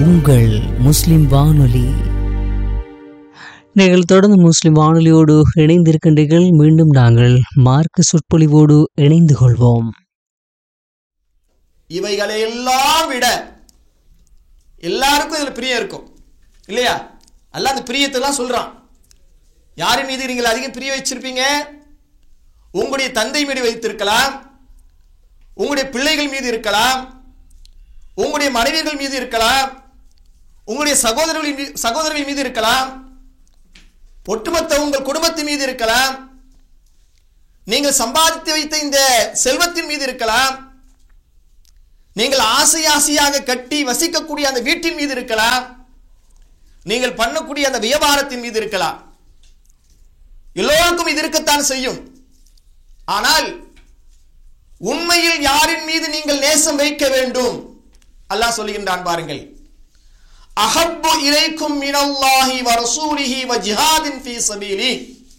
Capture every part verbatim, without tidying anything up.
உங்கள் முஸ்லிம் வானொலி. நீங்கள் தொடர்ந்து முஸ்லிம் வானொலியோடு இணைந்திருக்கின்றீர்கள். மீண்டும் நாங்கள் மார்க்க சொற்பொழிவோடு இணைந்து கொள்வோம். இவைகளை எல்லாம் விட எல்லாருக்கும் இதில் பிரியம் இருக்கும் இல்லையா? அல்ல அந்த பிரியத்தெல்லாம் சொல்றான். யாரின் மீது நீங்கள் அதிகம் பிரிய வச்சிருப்பீங்க? உங்களுடைய தந்தை மீது வைத்திருக்கலாம், உங்களுடைய பிள்ளைகள் மீது இருக்கலாம், உங்களுடைய மனைவிகள் மீது இருக்கலாம், உங்களுடைய சகோதரர்கள் சகோதரர்கள் மீது இருக்கலாம், ஒட்டுமொத்த உங்கள் குடும்பத்தின் மீது இருக்கலாம், நீங்கள் சம்பாதித்து வைத்த இந்த செல்வத்தின் மீது இருக்கலாம், நீங்கள் ஆசை ஆசையாக கட்டி வசிக்கக்கூடிய அந்த வீட்டின் மீது இருக்கலாம், நீங்கள் பண்ணக்கூடிய அந்த வியாபாரத்தின் மீது இருக்கலாம். எல்லோருக்கும் இது இருக்கத்தான் செய்யும். ஆனால் உண்மையில் யாரின் மீது நீங்கள் நேசம் வைக்க வேண்டும்? அல்லாஹ் சொல்லுகின்றான் பாருங்கள். அஹப்பு இலைக்கும் மினல்லாஹி வ ரசூலிஹி வ ஜிஹாதின் ஃபீ ஸபீலி.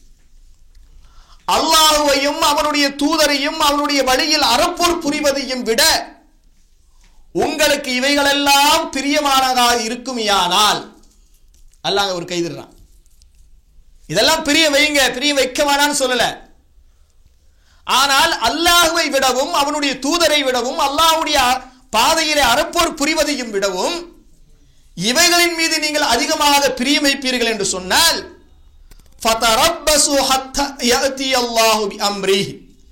அல்லாஹ்வையும் அவனுடைய தூதரையும் அவனுடைய வழியில் அறப்போர் புரிவதையும் விட உங்களுக்கு இவைகளெல்லாம் பிரியமானதாக இருக்குமையானால், அல்லாஹ் ஒரு கைதிடுறான். இதெல்லாம் பிரிய வைங்க, பிரிய வைக்க வேணான்னு சொல்லல. ஆனால் அல்லாஹ்வை விடவும் அவனுடைய தூதரை விடவும் அல்லாஹ்வுடைய பாதையிலே அறப்போர் புரிவதையும் விடவும் இவைகளின் மீது நீங்கள் அதிகமாக பிரியம் வைப்பீர்கள் என்று சொன்னால், ஃபதரப்பசு ஹத்தா யஅதி அல்லாஹு பிஅம்ரிஹி.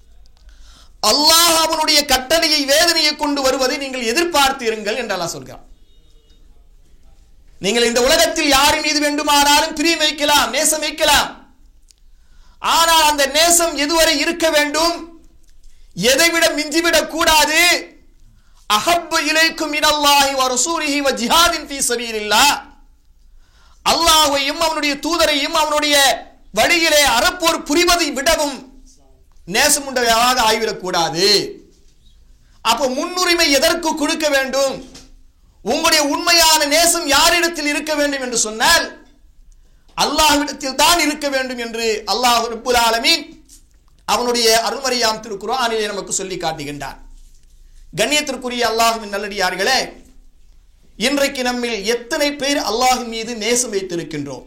அல்லாஹ் அவனுடைய கட்டளையை வேதனையை கொண்டு வருவதை நீங்கள் எதிர்பார்த்தீர்கள் என்று அல்லாஹ் சொல்கிறார். நீங்கள் இந்த உலகத்தில் யாரின் மீது வேண்டுமானாலும் பிரியம் வைக்கலாம், நேசம் வைக்கலாம். ஆனால் அந்த நேசம் எதுவரை இருக்க வேண்டும்? எதைவிட மிஞ்சிவிடக் கூடாது. அஹப்பு இலைக்கும் மினல்லாஹி வ ரசூலிஹி வ ஜிஹாதின் ஃபீ ஸபீலில்லாஹ். அல்லாஹ்வையும் அவனுடைய தூதரையும் அவனுடைய வழியிலே அறப்போர் புரிவதை விடவும் நேசம் உண்டவையாக ஆகிவிடக் கூடாது. அப்போ முன்னுரிமை எதற்கு கொடுக்க வேண்டும்? உங்களுடைய உண்மையான நேசம் யாரிடத்தில் இருக்க வேண்டும் என்று சொன்னால் அல்லாஹ்விடத்தில் தான் இருக்க வேண்டும் என்று அல்லாஹ் ரப்புல் ஆலமீன் அவனுடைய அருள்மறையாம் திருக்குர்ஆனிலே நமக்கு சொல்லி காட்டுகின்றான். கண்ணியத்திற்குரிய அல்லாஹ்வின் நல்லடியார்களே, இன்றைக்கு நம்மில் எத்தனை பேர் அல்லாஹ்வின் மீது நேசம் வைத்திருக்கின்றோம்?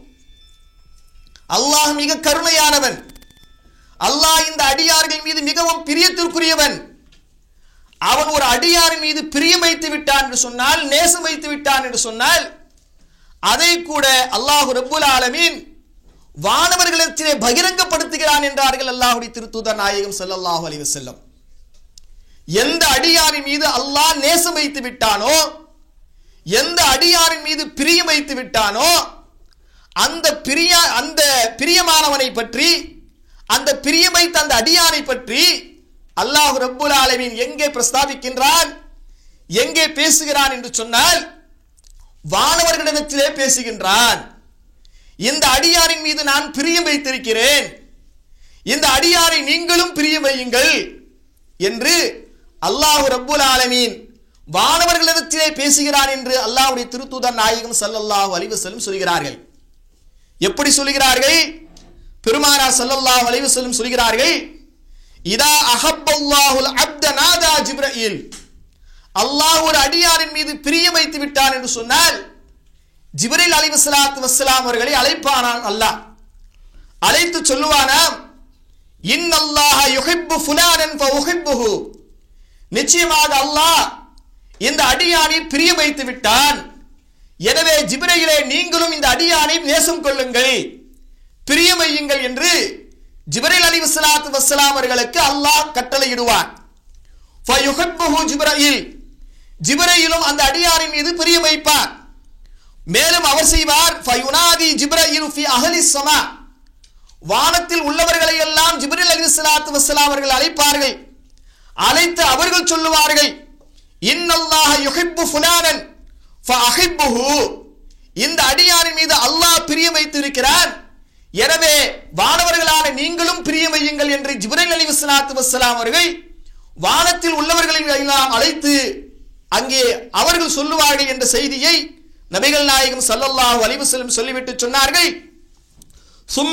அல்லாஹ் மிக கருணையானவன். அல்லாஹ் இந்த அடியார்கள் மீது மிகவும் பிரியத்திற்குரியவன். அவன் ஒரு அடியாரின் மீது பிரியம் வைத்து விட்டான் என்று சொன்னால், நேசம் வைத்து விட்டான் என்று சொன்னால், அதை கூட அல்லாஹ் ரப்புல் ஆலமீன் வானவர்களிடத்திலே பகிரங்கப்படுத்துகிறான் என்றார்கள் அல்லாஹ்வுடைய திருத்தூதர் நாயகம் ஸல்லல்லாஹு அலைஹி வஸல்லம். எந்த அடியாரின் மீது அல்லாஹ் நேசம் வைத்து விட்டானோ, எந்த அடியாரின் மீது பிரியம் வைத்து விட்டானோ, அந்த பிரிய அந்த பிரியமானவனை பற்றி, அந்த பிரியம் வைத்த அந்த அடியாரை பற்றி அல்லாஹ் ரப்புல் ஆலமீன் எங்கே பிரஸ்தாபிக்கின்றான், எங்கே பேசுகிறான் என்று சொன்னால், வானவர்களிடத்திலே பேசுகின்றான். இந்த அடியாரின் மீது நான் பிரியம் வைத்திருக்கிறேன், இந்த அடியாரை நீங்களும் பிரியம் வையுங்கள் என்று அல்லாஹ் ரப்புல் ஆலமீன் வானவர்களிடத்திலே பேசுகிறான் என்று அல்லாஹ்வுடைய திருத்தூதர் நாயகம் ஸல்லல்லாஹு அலைஹி வஸல்லம் சொல்கிறார்கள். எப்படி சொல்கிறார்கள்? பெருமானார் ஸல்லல்லாஹு அலைஹி வஸல்லம் சொல்கிறார்கள், இதா அஹப்பல்லாஹுல் அப்த நாதா ஜிப்ரீல். அல்லாஹ் ஒரு அடியாரின் மீது பிரியம் வைத்து விட்டான் என்று சொன்னால் ஜிப்ரீல் அலைஹிஸ்ஸலாத்து வஸ்ஸலாம் அவர்களை அழைப்பானான். அல்லாஹ் அழைத்து சொல்லுவானாம், இன்னல்லாஹ யுஹிப்பு ஃபுலானன் ஃபஉஹிப்புஹு. நிச்சயமாக அல்லாஹ் இந்த அடியானை பிரியம் வைத்து விட்டான், எனவே ஜிப்ரீலே நீங்களும் இந்த அடியானை நேசம் கொள்ளுங்கள், பிரியம் வையுங்கள் என்று ஜிப்ரீல் அலைஹிஸ்ஸலாத்து வஸ்ஸலாம் அவர்களுக்கு அல்லாஹ் கட்டளையிடுவான். ஃபயுஹிப்புஹு ஜிப்ரீல். ஜிப்ரீலும் அந்த அடியாரின் மீது பிரியம் வைப்பார். மேலும் அவர் செய்வார், ஃபயுனாதி ஜிப்ரீல் ஃபி அஹ்லிஸ் ஸமா. வானத்தில் உள்ளவர்களை எல்லாம் ஜிப்ரீல் அலைஹிஸ்ஸலாத்து வஸ்ஸலாம் அவர்கள் அழைப்பார்கள். அழைத்து அவர்கள் சொல்லுவார்கள், இன்னல்லாஹ யுஹிப்பு ஃபுலானன் ஃபஅஹிப்புஹு. இந்த அடியாரின் மீது அல்லாஹ் பிரியம் வைத்து இருக்கிறான், எனவே வானவர்களான நீங்களும் பிரியம் வையுங்கள் என்று ஜிப்ரீல் அலைஹிஸ்ஸலாத்து வஸ்ஸலாம் அவர்கள் வானத்தில் உள்ளவர்களை எல்லாம் அழைத்து அங்கே அவர்கள் சொல்லுவார்கள் என்ற செய்தியை நபிகள் நாயகம் ஸல்லல்லாஹு அலைஹி வஸல்லம் சொல்லிவிட்டு சொன்னார்கள், சும்ம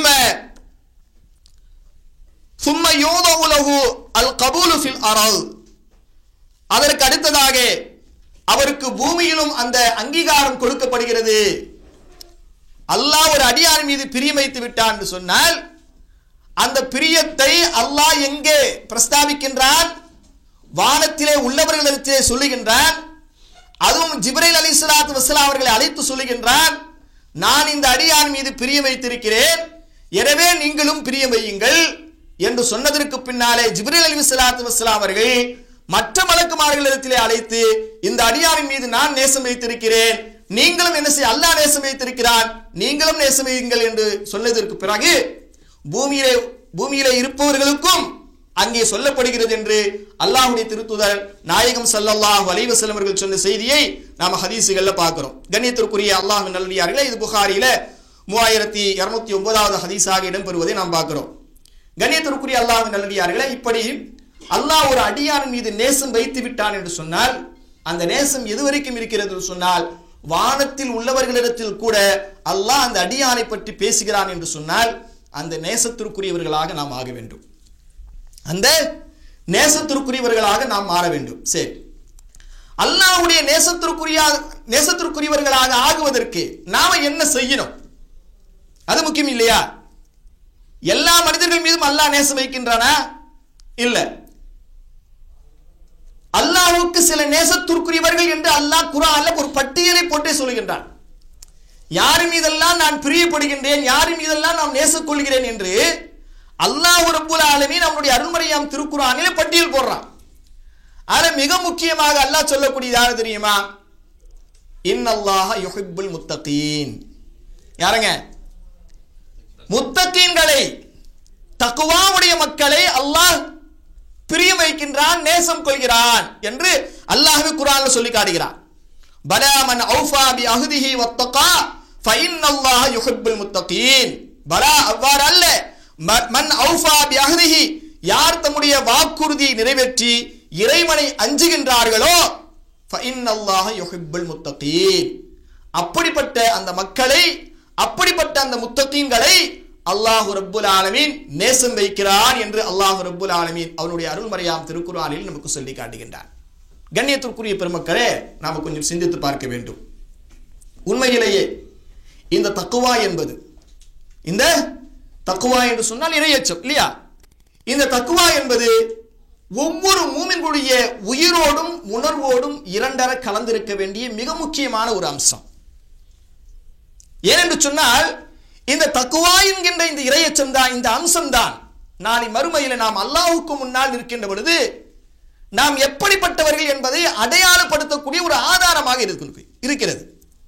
சும்ம யூதஉ லஹு அல் கபூலு ஃபில் அர்ள். அதற்கு அடுத்ததாக அவருக்கு பூமியிலும் அந்த அங்கீகாரம் கொடுக்கப்படுகிறது. அல்லாஹ் ஒரு அடியார் மீது பிரியம் வைத்து விட்டான் என்று சொன்னால் அந்த பிரியத்தை அல்லாஹ் எங்கே பிரஸ்தாபிக்கின்றான்? வானத்திலே உள்ளவர்களிடத்திலே சொல்லுகின்றான். அதுவும் ஜிப்ரீல் அலைஹிஸ்ஸலாத்து வஸ்ஸலாம் அவர்களை அழைத்து சொல்லுகின்றான், நான் இந்த அடியான் மீது பிரியம் வைத்திருக்கிறேன், எனவே நீங்களும் பிரியம் வையுங்கள் என்று சொன்னதற்கு பின்னாலே ஜிப்ரீல் அலைஹிஸ்ஸலாத்து வஸ்ஸலாம் அவர்கள் மற்ற மலக்குமார்களிடத்திலே அழைத்து இந்த அடியாரின் மீது நான் நேசம் வைத்திருக்கிறேன், நீங்களும் என்ன செய்ய, அல்லாஹ் நேசம் வைத்திருக்கிறான், நீங்களும் நேசம் வையுங்கள் என்று சொன்னதற்கு பிறகு பூமியிலே பூமியிலே இருப்பவர்களுக்கும் அங்கே சொல்லப்படுகிறது என்று அல்லாஹ்வுடைய திருத்தூதர் நாயகம் ஸல்லல்லாஹு அலைஹி வஸல்லம் அவர்கள் சொன்ன செய்தியை நாம ஹதீஸுகள்ல பார்க்கிறோம். கண்ணியத்திற்குரிய அல்லாஹ்வின் நல்லடியார்களே, இது புகாரியில மூவாயிரத்தி இருநூத்தி ஒன்பதாவது ஹதீஸாக இடம்பெறுவதை நாம் பார்க்கிறோம். கண்ணியத்திற்குரிய அல்லாஹ்வின் நல்லடியார்களே, இப்படி அல்லாஹ் ஒரு அடியாரின் மீது நேசம் வைத்து விட்டான் என்று சொன்னால் அந்த நேசம் எதுவரைக்கும் இருக்கிறது என்று சொன்னால் வானத்தில் உள்ளவர்களிடத்தில் கூட அல்லாஹ் அந்த அடியானை பற்றி பேசுகிறான் என்று சொன்னால் அந்த நேசத்திற்குரியவர்களாக நாம் ஆக வேண்டும். அந்த நேசத்திற்குரியவர்களாக நாம் மாற வேண்டும். சரி, அல்லாஹ்வுடைய நேசத்திற்குரிய நேசத்திற்குரியவர்களாக ஆகுவதற்கு நாம என்ன செய்யணும்? அது முக்கியம் இல்லையா? எல்லா மனிதர்கள் மீதும் அல்லாஹ் நேசம் வைக்கின்றானா? இல்ல. அல்லாஹ்வுக்கு சில நேசத்திற்குரியவர்கள் என்று அல்லாஹ் குர்ஆன்ல ஒரு பட்டியலை போட்டே சொல்கின்றான். யார் மீதெல்லாம் நான் பிரியப்படுகின்றேன், யார் மீதெல்லாம் நான் நேசம் கொள்கிறேன் என்று அல்லாஹ் ரப்புல் ஆலமீன் நம்முடைய அருள்மறையாம் திருக்குர்ஆனிலே பட்டியல் போடுறான். ஆனா மிக முக்கியமாக அல்லாஹ் சொல்லக்கூடியது யாரு தெரியுமா? இன்னல்லாஹ யுஹிப்புல் முத்தகீன். யாருங்க? முத்தகீன்களை, தக்வாவுடைய மக்களை அல்லாஹ் பிரியம் வைக்கின்றான், நேசம் கொள்கிறான் என்று அல்லாஹ்வே குர்ஆன்ல சொல்லி காட்டுகிறான். பலா மன் அவ்ஃபா பி அஹ்திஹி வத்தகா ஃபஇன்னல்லாஹ யுஹிப்புல் முத்தகீன். பலா, அவ்வாறு அல்ல. மன் அவ்ஃபா பி அஹ்திஹி, யார் தம்முடைய வாக்குறுதியை நிறைவேற்றி இறைவனை அஞ்சுகின்றார்களோ ஃபஇன்னல்லாஹ யுஹிப்புல் முத்தகீன். அப்படிப்பட்ட அந்த மக்களை, அப்படிப்பட்ட அந்த முத்தகீன்களை அல்லாஹ் ரப்புல் ஆலமீன் நேசம் வைக்கிறான் என்று அல்லாஹ் ரப்புல் ஆலமீன் அவனுடைய அருள்மறையாம் திருக்குர்ஆனில் நமக்கு சொல்லி காட்டுகின்றான். கண்ணியத்திற்குரிய பெருமக்களே, நாம கொஞ்சம் சிந்தித்து பார்க்க வேண்டும். உண்மையிலேயே இந்த தக்வா என்பது, இந்த தக்வா என்று சொன்னால் இறையச்சம் இல்லையா? இந்த தக்வா என்பது ஒவ்வொரு மூமின்களுடைய உயிரோடும் உணர்வோடும் இரண்டர கலந்திருக்க வேண்டிய மிக முக்கியமான ஒரு அம்சம். ஏனென்று சொன்னால் இந்த தக்வா என்கின்ற இந்த இறையச்சம் தான், இந்த அம்சம் தான் நாளை மறுமையில நாம் அல்லாஹ்வுக்கு முன்னால் இருக்கின்ற பொழுது நாம் எப்படிப்பட்டவர்கள் என்பதை அடையாளப்படுத்தக்கூடிய ஒரு ஆதாரமாக இருக்கிறது.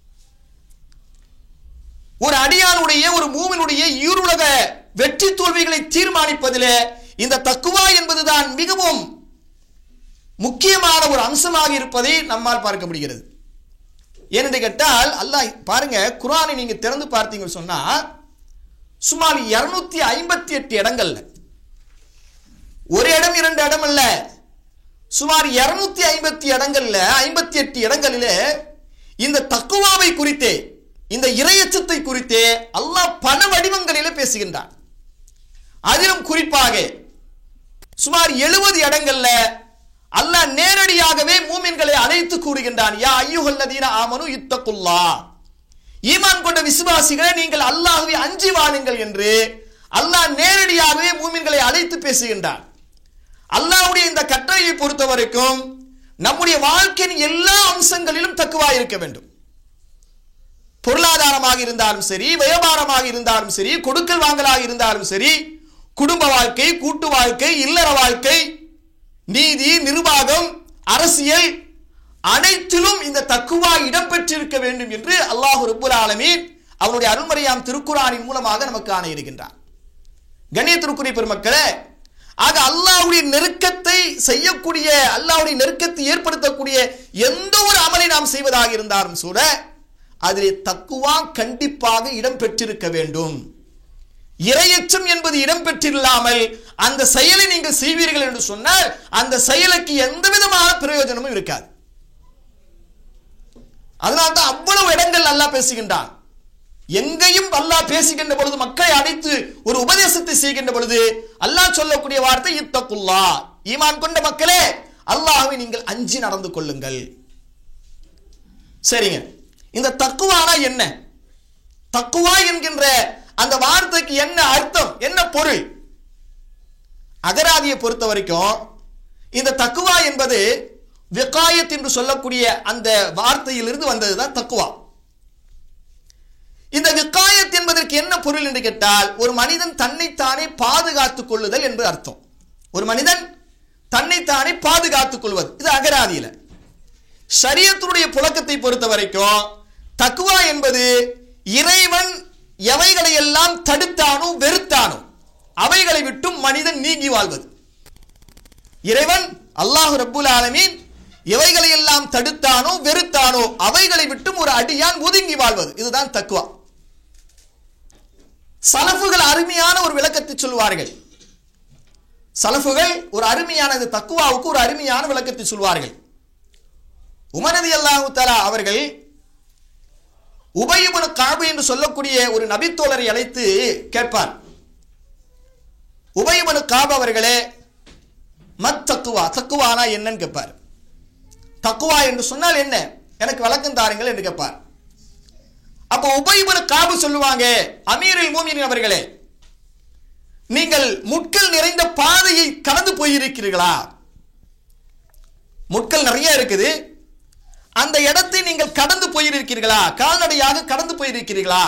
ஒரு அடியானுடைய, ஒரு மூமினுடைய ஈருலக வெற்றி தோல்விகளை தீர்மானிப்பதிலே இந்த தக்வா என்பதுதான் மிகவும் முக்கியமான ஒரு அம்சமாக இருப்பதை நம்மால் பார்க்க முடிகிறது. ஏனென்று கேட்டால் அல்லாஹ் பாருங்க, குர்ஆனை நீங்க திறந்து பார்த்தீங்கன்னு சொன்னா சுமார் இருநூத்தி ஐம்பத்தி எட்டு இடங்கள்ல, ஒரு இடம் இரண்டு இடம் அல்ல, சுமார் இருநூத்தி ஐம்பத்தி இடங்கள்ல ஐம்பத்தி எட்டு இடங்களிலே இந்த தக்வாவை குறித்தே, இந்த இறையச்சத்தை குறித்தே அல்லாஹ் பல வடிவங்களிலே பேசுகின்றான். அதிலும் குறிப்பாக சுமார் எழுபது இடங்கள்ல அல்லாஹ் நேரடியாகவே மூமின்களை அழைத்து கூறுகின்றான். யா அய்யுஹல்லதீன ஆமனு இத்தகுல்லாஹ், ஈமான் கொண்ட விசுவாசிகளே நீங்கள் அல்லாஹ்வை அஞ்சி வாழுங்கள் என்று அல்லாஹ் நேரடியாகவே மூமின்களை அழைத்து பேசுகின்றான். அல்லாஹ்வுடைய இந்த கட்டளையை பொறுத்த வரைக்கும் நம்முடைய வாழ்க்கையின் எல்லா அம்சங்களிலும் தக்வா இருக்க வேண்டும். பொருளாதாரமாக இருந்தாலும் சரி, வியாபாரமாக இருந்தாலும் சரி, கொடுக்கல் வாங்கலாக இருந்தாலும் சரி, குடும்ப வாழ்க்கை, கூட்டு வாழ்க்கை, இல்லற வாழ்க்கை, நீதி, நிர்வாகம், அரசியல், அனைத்திலும் இந்த தக்வா இடம்பெற்றிருக்க வேண்டும் என்று அல்லாஹ் ரப்புல் ஆலமீன் அவனுடைய அருள்மறையாம் திருக்குர்ஆனின் மூலமாக நமக்கு ஆணை இடுகின்றான். கண்ணியத்திற்குரிய பெருமக்களே, ஆக அல்லாஹ்வுடைய நெருக்கத்தை செய்யக்கூடிய, அல்லாஹ்வுடைய நெருக்கத்தை ஏற்படுத்தக்கூடிய எந்த ஒரு அமலை நாம் செய்வதாக இருந்தாலும் கூட அதிலே தக்வா கண்டிப்பாக இடம்பெற்றிருக்க வேண்டும். இறையச்சம் என்பது இடம்பெற்றில்லாமல் அந்த செயலை நீங்கள் செய்வீர்கள் என்று சொன்னால் அந்த செயலுக்கு எந்த விதமான பிரயோஜனமும் இருக்காது. அதனால்தான் அவ்வளவு இடங்கள் அல்லாஹ் பேசுகின்றான். எங்கேயும் அல்லாஹ் பேசுகின்ற பொழுது, மக்களை அழைத்து ஒரு உபதேசத்தை செய்கின்ற பொழுது அல்லாஹ் சொல்லக்கூடிய வார்த்தை இத்தகுல்லாஹ், ஈமான் கொண்ட மக்களே அல்லாஹ்வை நீங்கள் அஞ்சி நடந்து கொள்ளுங்கள். சரிங்க, இந்த தக்குவானா என்ன? தக்குவா என்கின்ற அந்த வார்த்தைக்கு என்ன அர்த்தம், என்ன பொருள்? அகராதியை பொறுத்த வரைக்கும் இந்த தக்குவா என்பது விகாயத் என்று சொல்லக்கூடிய அந்த வார்த்தையிலிருந்து வந்ததுதான் தக்குவா. இந்த விகாயத் என்பதற்கு என்ன பொருள் என்று கேட்டால், ஒரு மனிதன் தன்னைத்தானே பாதுகாத்துக் கொள்ளுதல் என்று அர்த்தம். ஒரு மனிதன் தன்னைத்தானே பாதுகாத்துக் கொள்வது, இது அகராதியில. ஷரியத்துடைய புழக்கத்தை பொறுத்த வரைக்கும் தக்குவா என்பது இறைவன் எவைகளை எல்லாம் தடுத்தானோ வெறுத்தானோ அவைகளை விட்டும் மனிதன் நீங்கி வாழ்வது. இறைவன் அல்லாஹ் ரப்புல் ஆலமீன் எவைகளை எல்லாம் தடுத்தானோ வெறுத்தானோ அவைகளை விட்டும் ஒரு அடியான் ஒதுங்கி வாழ்வது, இதுதான் தக்குவா. சலஃபுகள் அருமையான ஒரு விளக்கத்தை சொல்வார்கள். சலஃபுகள் ஒரு அருமையான தக்குவாவுக்கு ஒரு அருமையான விளக்கத்தை சொல்வார்கள். உமர் ரலியல்லாஹு தஆலா அவர்கள் உபய் இப்னு கஅப் என்று சொல்லக்கூடிய ஒரு நபித்தோழரை அழைத்து கேட்பார். உபய் இப்னு கஅப் அவர்களே, மத் தக்குவா, தக்குவானா என்னன்னு கேட்பார். தக்குவா என்று சொன்னால் என்ன, எனக்கு விளக்கம் தாருங்கள் என்று கேட்பார். அப்போ உபய் இப்னு கஅப் சொல்லுவாங்க, அமீருல் மூமினீன் அவர்களே, நீங்கள் முட்கள் நிறைந்த பாதையை கடந்து போயிருக்கிறீர்களா? முட்கள் நிறைய இருக்குது, அந்த இடத்தை நீங்கள் கடந்து போயிருக்கிறீர்களா? கால்நடையாக கடந்து போயிருக்கிறீர்களா?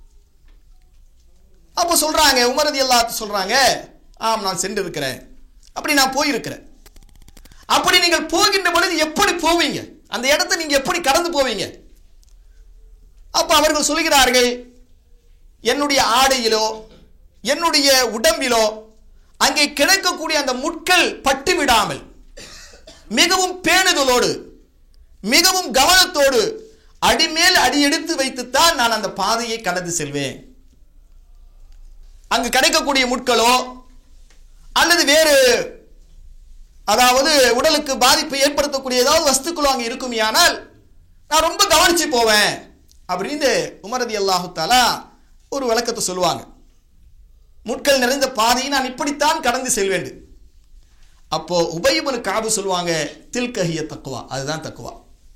அப்போ சொல்றாங்க, உமர் ரலியல்லாஹு அன்ஹு சொல்றாங்க, ஆம் நான் சென்று இருக்கிறேன், அப்படி நான் போயிருக்கிறேன். அப்படி நீங்கள் போகின்ற பொழுது எப்படி போவீங்க, அந்த இடத்தை நீங்க எப்படி கடந்து போவீங்க? அப்ப அவர்கள் சொல்கிறார்கள், என்னுடைய ஆடையிலோ என்னுடைய உடம்பிலோ அங்கே கிடைக்கக்கூடிய அந்த முட்கள் பட்டு விடாமல் மிகவும் பேணுதலோடு மிகவும் கவனத்தோடு அடிமேல் அடி எடுத்து வைத்துத்தான் நான் அந்த பாதையை கடந்து செல்வேன். அங்கு கிடைக்கக்கூடிய முட்களோ அல்லது வேறு அதாவது உடலுக்கு பாதிப்பை ஏற்படுத்தக்கூடிய ஏதாவது வஸ்துக்களோ அங்கே இருக்குமே, ஆனால் நான் ரொம்ப கவனிச்சு போவேன் அப்படின்னு உமர் ரலியல்லாஹு தஆலா ஒரு விளக்கத்தை சொல்லுவாங்க. முட்கள் நிறைந்த பாதையை நான் இப்படித்தான் கடந்து செல்வேன். அப்போ உபய் இப்னு கஅப் சொல்லுவாங்க, தில்கஹிய தக்குவா, அதுதான் தக்குவா.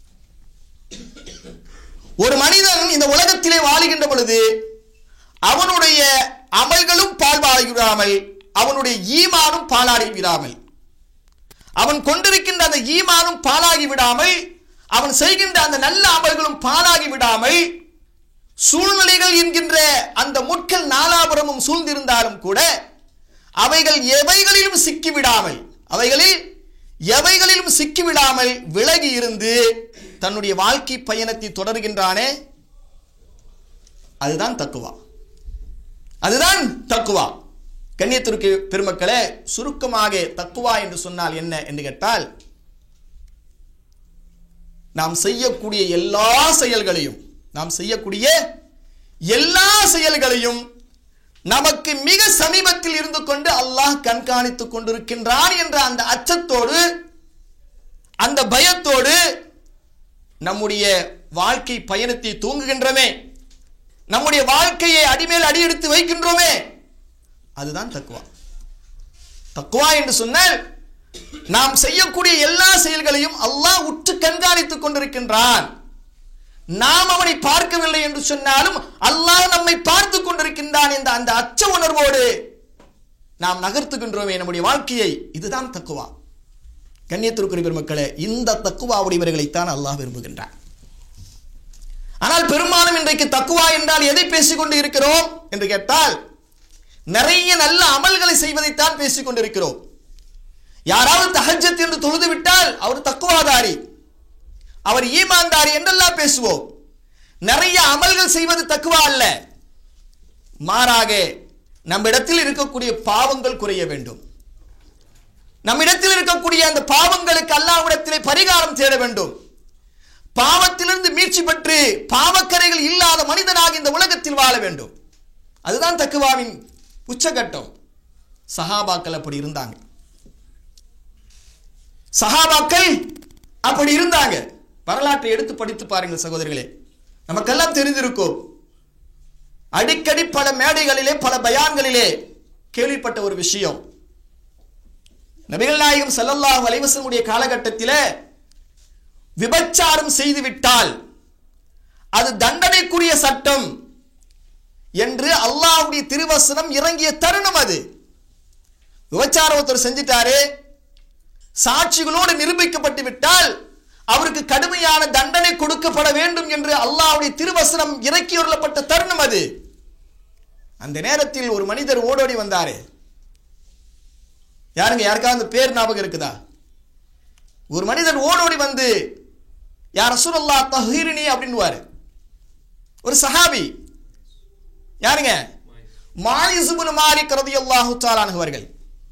ஒரு மனிதன் இந்த உலகத்திலே வாழுகின்ற பொழுது அவனுடைய அமல்களும் பால்பாடி விடாமல் அவனுடைய ஈமானும் பாலாடி விடாமல் அவன் கொண்டிருக்கின்ற அந்த ஈமானும் பாலாகி விடாமல் அவன் செய்கின்ற அந்த நல்ல அமல்களும் பாலாகி விடாமல் சூழ்நிலைகள் என்கின்ற அந்த முட்கள் நாலாபுரமும் சூழ்ந்திருந்தாலும் கூட அவைகள் எவைகளிலும் சிக்கிவிடாமல் அவைகளில் எவைகளிலும் சிக்கிவிடாமல் விலகி இருந்து தன்னுடைய வாழ்க்கை பயணத்தை தொடர்கின்றானே, அதுதான் தக்குவா, அதுதான் தக்குவா. கண்ணியத்திற்கு பெருமக்களே, சுருக்கமாக தக்குவா என்று சொன்னால் என்ன என்று கேட்டால், நாம் செய்யக்கூடிய எல்லா செயல்களையும் நாம் செய்யக்கூடிய எல்லா செயல்களையும் நமக்கு மிக சமீபத்தில் இருந்து கொண்டு அல்லாஹ் கண்காணித்துக் கொண்டிருக்கின்றான் என்ற அந்த அச்சத்தோடு அந்த பயத்தோடு நம்முடைய வாழ்க்கை பயணத்தை தூங்குகின்றோமே, நம்முடைய வாழ்க்கையை அடிமேல் அடி எடுத்து வைக்கின்றோமே, அதுதான் தக்குவா. தக்குவா என்று சொன்னால் நாம் செய்யக்கூடிய எல்லா செயல்களையும் அல்லாஹ் உற்று கண்காணித்துக் கொண்டிருக்கின்றான். நாம் அவனை பார்க்கவில்லை என்று சொன்னாலும் அல்லாஹ் நம்மை பார்த்து கொண்டிருக்கின்றான் என்ற அந்த அச்ச உணர்வோடு நாம் நகர்த்துகின்றோமே நம்முடைய வாழ்க்கையை, இதுதான் தக்குவா. கண்ணியத்திற்குரிய பெருமக்களே, இந்த தக்குவாவுடையவர்களைத்தான் அல்லாஹ் விரும்புகின்றான். ஆனால் பெரும்பாலும் இன்றைக்கு தக்குவா என்றால் எதை பேசிக்கொண்டு இருக்கிறோம் என்று கேட்டால், நிறைய நல்ல அமல்களை செய்வதைத்தான் பேசிக் கொண்டிருக்கிறோம். யாராவது தஹஜ்ஜத் என்று தொழுது விட்டால் அவர் தக்குவாதாரி, அவர் ஈமான்தாரி என்றெல்லாம் பேசுவோம். நிறைய அமல்கள் செய்வது தக்குவா அல்ல, மாறாக நம்மிடத்தில் இருக்கக்கூடிய பாவங்கள் குறைய வேண்டும், நம்மிடத்தில் இருக்கக்கூடிய அந்த பாவங்களுக்கு அல்லாஹ்விடத்திலே பரிகாரம் தேட வேண்டும், பாவத்திலிருந்து மீட்சி பெற்று பாவக்கரைகள் இல்லாத மனிதனாக இந்த உலகத்தில் வாழ வேண்டும். அதுதான் தக்குவாவின் உச்சகட்டம். சஹாபாக்கள் அப்படி இருந்தாங்க, சஹாபாக்கள் அப்படி இருந்தாங்க. வரலாற்றை எடுத்து படித்து பாருங்கள் சகோதரர்களே, நமக்கெல்லாம் தெரிந்திருக்கும். அடிக்கடி பல மேடைகளிலே பல பயான்களிலே கேள்விப்பட்ட ஒரு விஷயம், நபிகள் நாயகம் ஸல்லல்லாஹு அலைஹி வஸல்லம் உடைய காலகட்டத்தில் விபச்சாரம் செய்து விட்டால் சட்டம் என்று அல்லாஹ்வுடைய திருவசனம் இறங்கிய தருணம் அது. விபச்சாரம் ஒருத்தர் செஞ்சிட்டாரு, சாட்சிகளோடு நிரூபிக்கப்பட்டு விட்டால் அவருக்கு கடுமையான தண்டனை கொடுக்கப்பட வேண்டும் என்று அல்லாஹ்வுடைய திருவசனம் இறக்கி வரப்பட்ட தருணம் அது. அந்த நேரத்தில் ஒரு மனிதர் ஓடோடி வந்தாரு. யாருங்க, யாருக்காவது அந்த பேர் ஞாபகம் இருக்குதா? ஒரு மனிதர் ஓடோடி வந்து யா ரசூலுல்லாஹ் தஹீரினி அப்படின்னுவாரு. ஒரு சஹாபி. யாருங்க? மாயிஸ் இப்னு மாலிக் ரலியல்லாஹு தஆலா அன்ஹு அவர்கள்.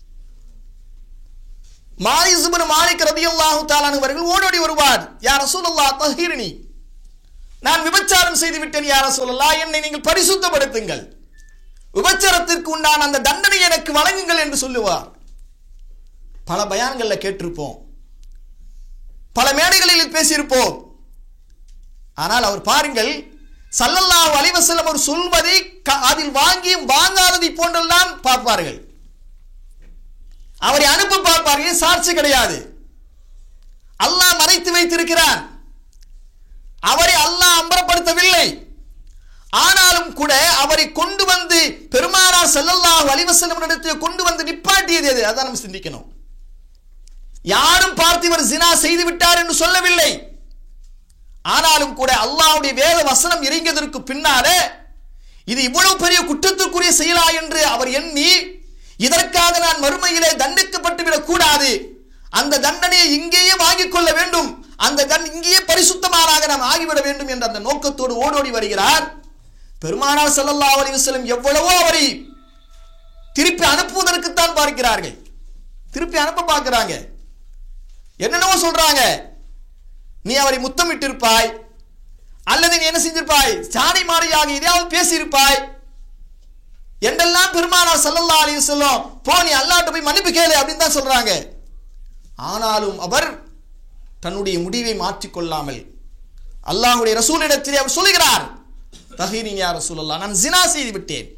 மாயிஸ் இப்னு மாலிக் ரலியல்லாஹு தஆலா அன்ஹு அவர்கள் ஓடோடி வருவார். யா ரசூலுல்லாஹ் தஹீரினி, நான் விபச்சாரம் செய்து விட்டேன் யா ரசூலுல்லாஹ், என்னை நீங்கள் பரிசுத்தப்படுத்துங்கள், விபச்சாரத்திற்கு உண்டான அந்த தண்டனை எனக்கு வழங்குங்கள் என்று சொல்லுவார். பல பயான்கள்ல கேட்டிருப்போம், பல மேடைகளில் பேசியிருப்போம். ஆனால் அவர் பாருங்கள், ஸல்லல்லாஹு அலைஹி வஸல்லம் அவர் சொல்வதை அதில் வாங்கி வாங்காததை போன்றெல்லாம் பார்ப்பார்கள். அவரை அனுப்ப பார்ப்பார்கள், சாட்சி கிடையாது, அல்லாஹ் மறைத்து வைத்திருக்கிறான், அவரை அல்லாஹ் அம்பரப்படுத்தவில்லை. ஆனாலும் கூட அவரை கொண்டு வந்து பெருமானார் ஸல்லல்லாஹு அலைஹி வஸல்லம் இடத்தில் கொண்டு வந்து நிப்பாட்டியது எது? அதான் நம்ம சிந்திக்கணும். யாரும் பார்த்து இவர் ஜினா செய்து விட்டார் என்று சொல்லவில்லை. ஆனாலும் கூட அல்லாஹ்வுடைய வேத வசனம் இறங்கியதற்கு பின்னாலே இது இவ்வளவு பெரிய குற்றத்திற்குரிய செயலா என்று அவர் எண்ணி, இதற்காக நான் மறுமையிலே தண்டிக்கப்பட்டு விடக் கூடாது, அந்த தண்டனையை இங்கேயே வாங்கிக் கொள்ள வேண்டும், அந்த இங்கேயே பரிசுத்தமானாக நாம் ஆகிவிட வேண்டும் என்ற அந்த நோக்கத்தோடு ஓடோடி வருகிறார். பெருமானார் ஸல்லல்லாஹு அலைஹி வஸல்லம் எவ்வளவோ அவரை திருப்பி அனுப்புவதற்குத்தான் பார்க்கிறார்கள், திருப்பி அனுப்ப பார்க்கிறாங்க. என்னென்னவோ சொல்றாங்க, நீ அவரை முத்தமிட்டிருப்பாய், அல்லது நீ என்ன செஞ்சிருப்பாய், சாணி மாறியாக எதையாவது பேசியிருப்பாய் என்றெல்லாம் பெருமானார் ஸல்லல்லாஹு அலைஹி வஸல்லம் போ நீ அல்லாஹ்ட்ட போய் மன்னிப்பு கேளு அப்படின்னு தான் சொல்றாங்க. ஆனாலும் அவர் தன்னுடைய முடிவை மாற்றிக்கொள்ளாமல் அல்லாஹ்வுடைய ரசூலிடத்தில் அவர் சொல்கிறார், தஹீரின் யா ரசூலல்லாஹ், நான் ஜினா செய்து விட்டேன்.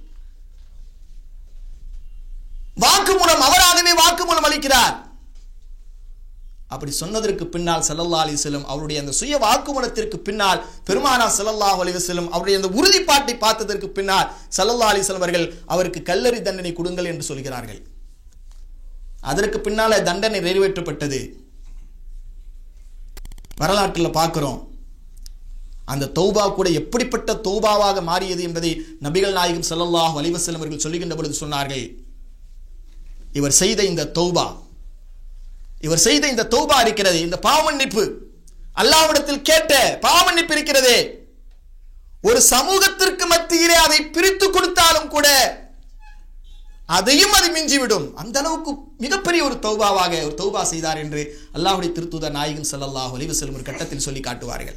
வாக்குமூலம், அவராகவே வாக்குமூலம் அளிக்கிறார். அப்படி சொன்னதற்கு பின்னால் ஸல்லல்லாஹு அலைஹி வஸல்லம் அவருடைய அந்த சுய வாக்குமூலத்திற்கு பின்னால் பெருமானார் ஸல்லல்லாஹு அலைஹி வஸல்லம் அவருடைய அந்த உறுதிப்பாட்டை பார்த்ததற்கு பின்னால் ஸல்லல்லாஹு அலைஹி வஸல்லம் அவர்கள் அவருக்கு கல்லறி தண்டனை கொடுங்கள் என்று சொல்கிறார்கள். அதற்கு பின்னால தண்டனை நிறைவேற்றப்பட்டது. வரலாற்றில் பார்க்கிறோம். அந்த தௌபா கூட எப்படிப்பட்ட தௌபாவாக மாறியது என்பதை நபிகள் நாயகம் ஸல்லல்லாஹு அலைஹி வஸல்லம் அவர்கள் சொல்லுகின்ற பொழுது சொன்னார்கள், இவர் செய்த இந்த தௌபா, இவர் செய்த இந்த தௌபா இருக்கிறது, இந்த பாவமன்னிப்பு, அல்லாஹ்விடத்தில் கேட்ட பாவமன்னிப்பு இருக்கிறதே, ஒரு சமூகத்திற்கு மத்தியிலே அதை பிரித்து கொடுத்தாலும் கூட அதையும் அது மிஞ்சிவிடும். அந்த அளவுக்கு மிகப்பெரிய ஒரு தௌபாவாக ஒரு தௌபா செய்தார் என்று அல்லாஹ்வுடைய திருத்தூதர் நாயகம் ஸல்லல்லாஹு அலைஹி வஸல்லம் ஒரு கட்டத்தில் சொல்லி காட்டுவார்கள்.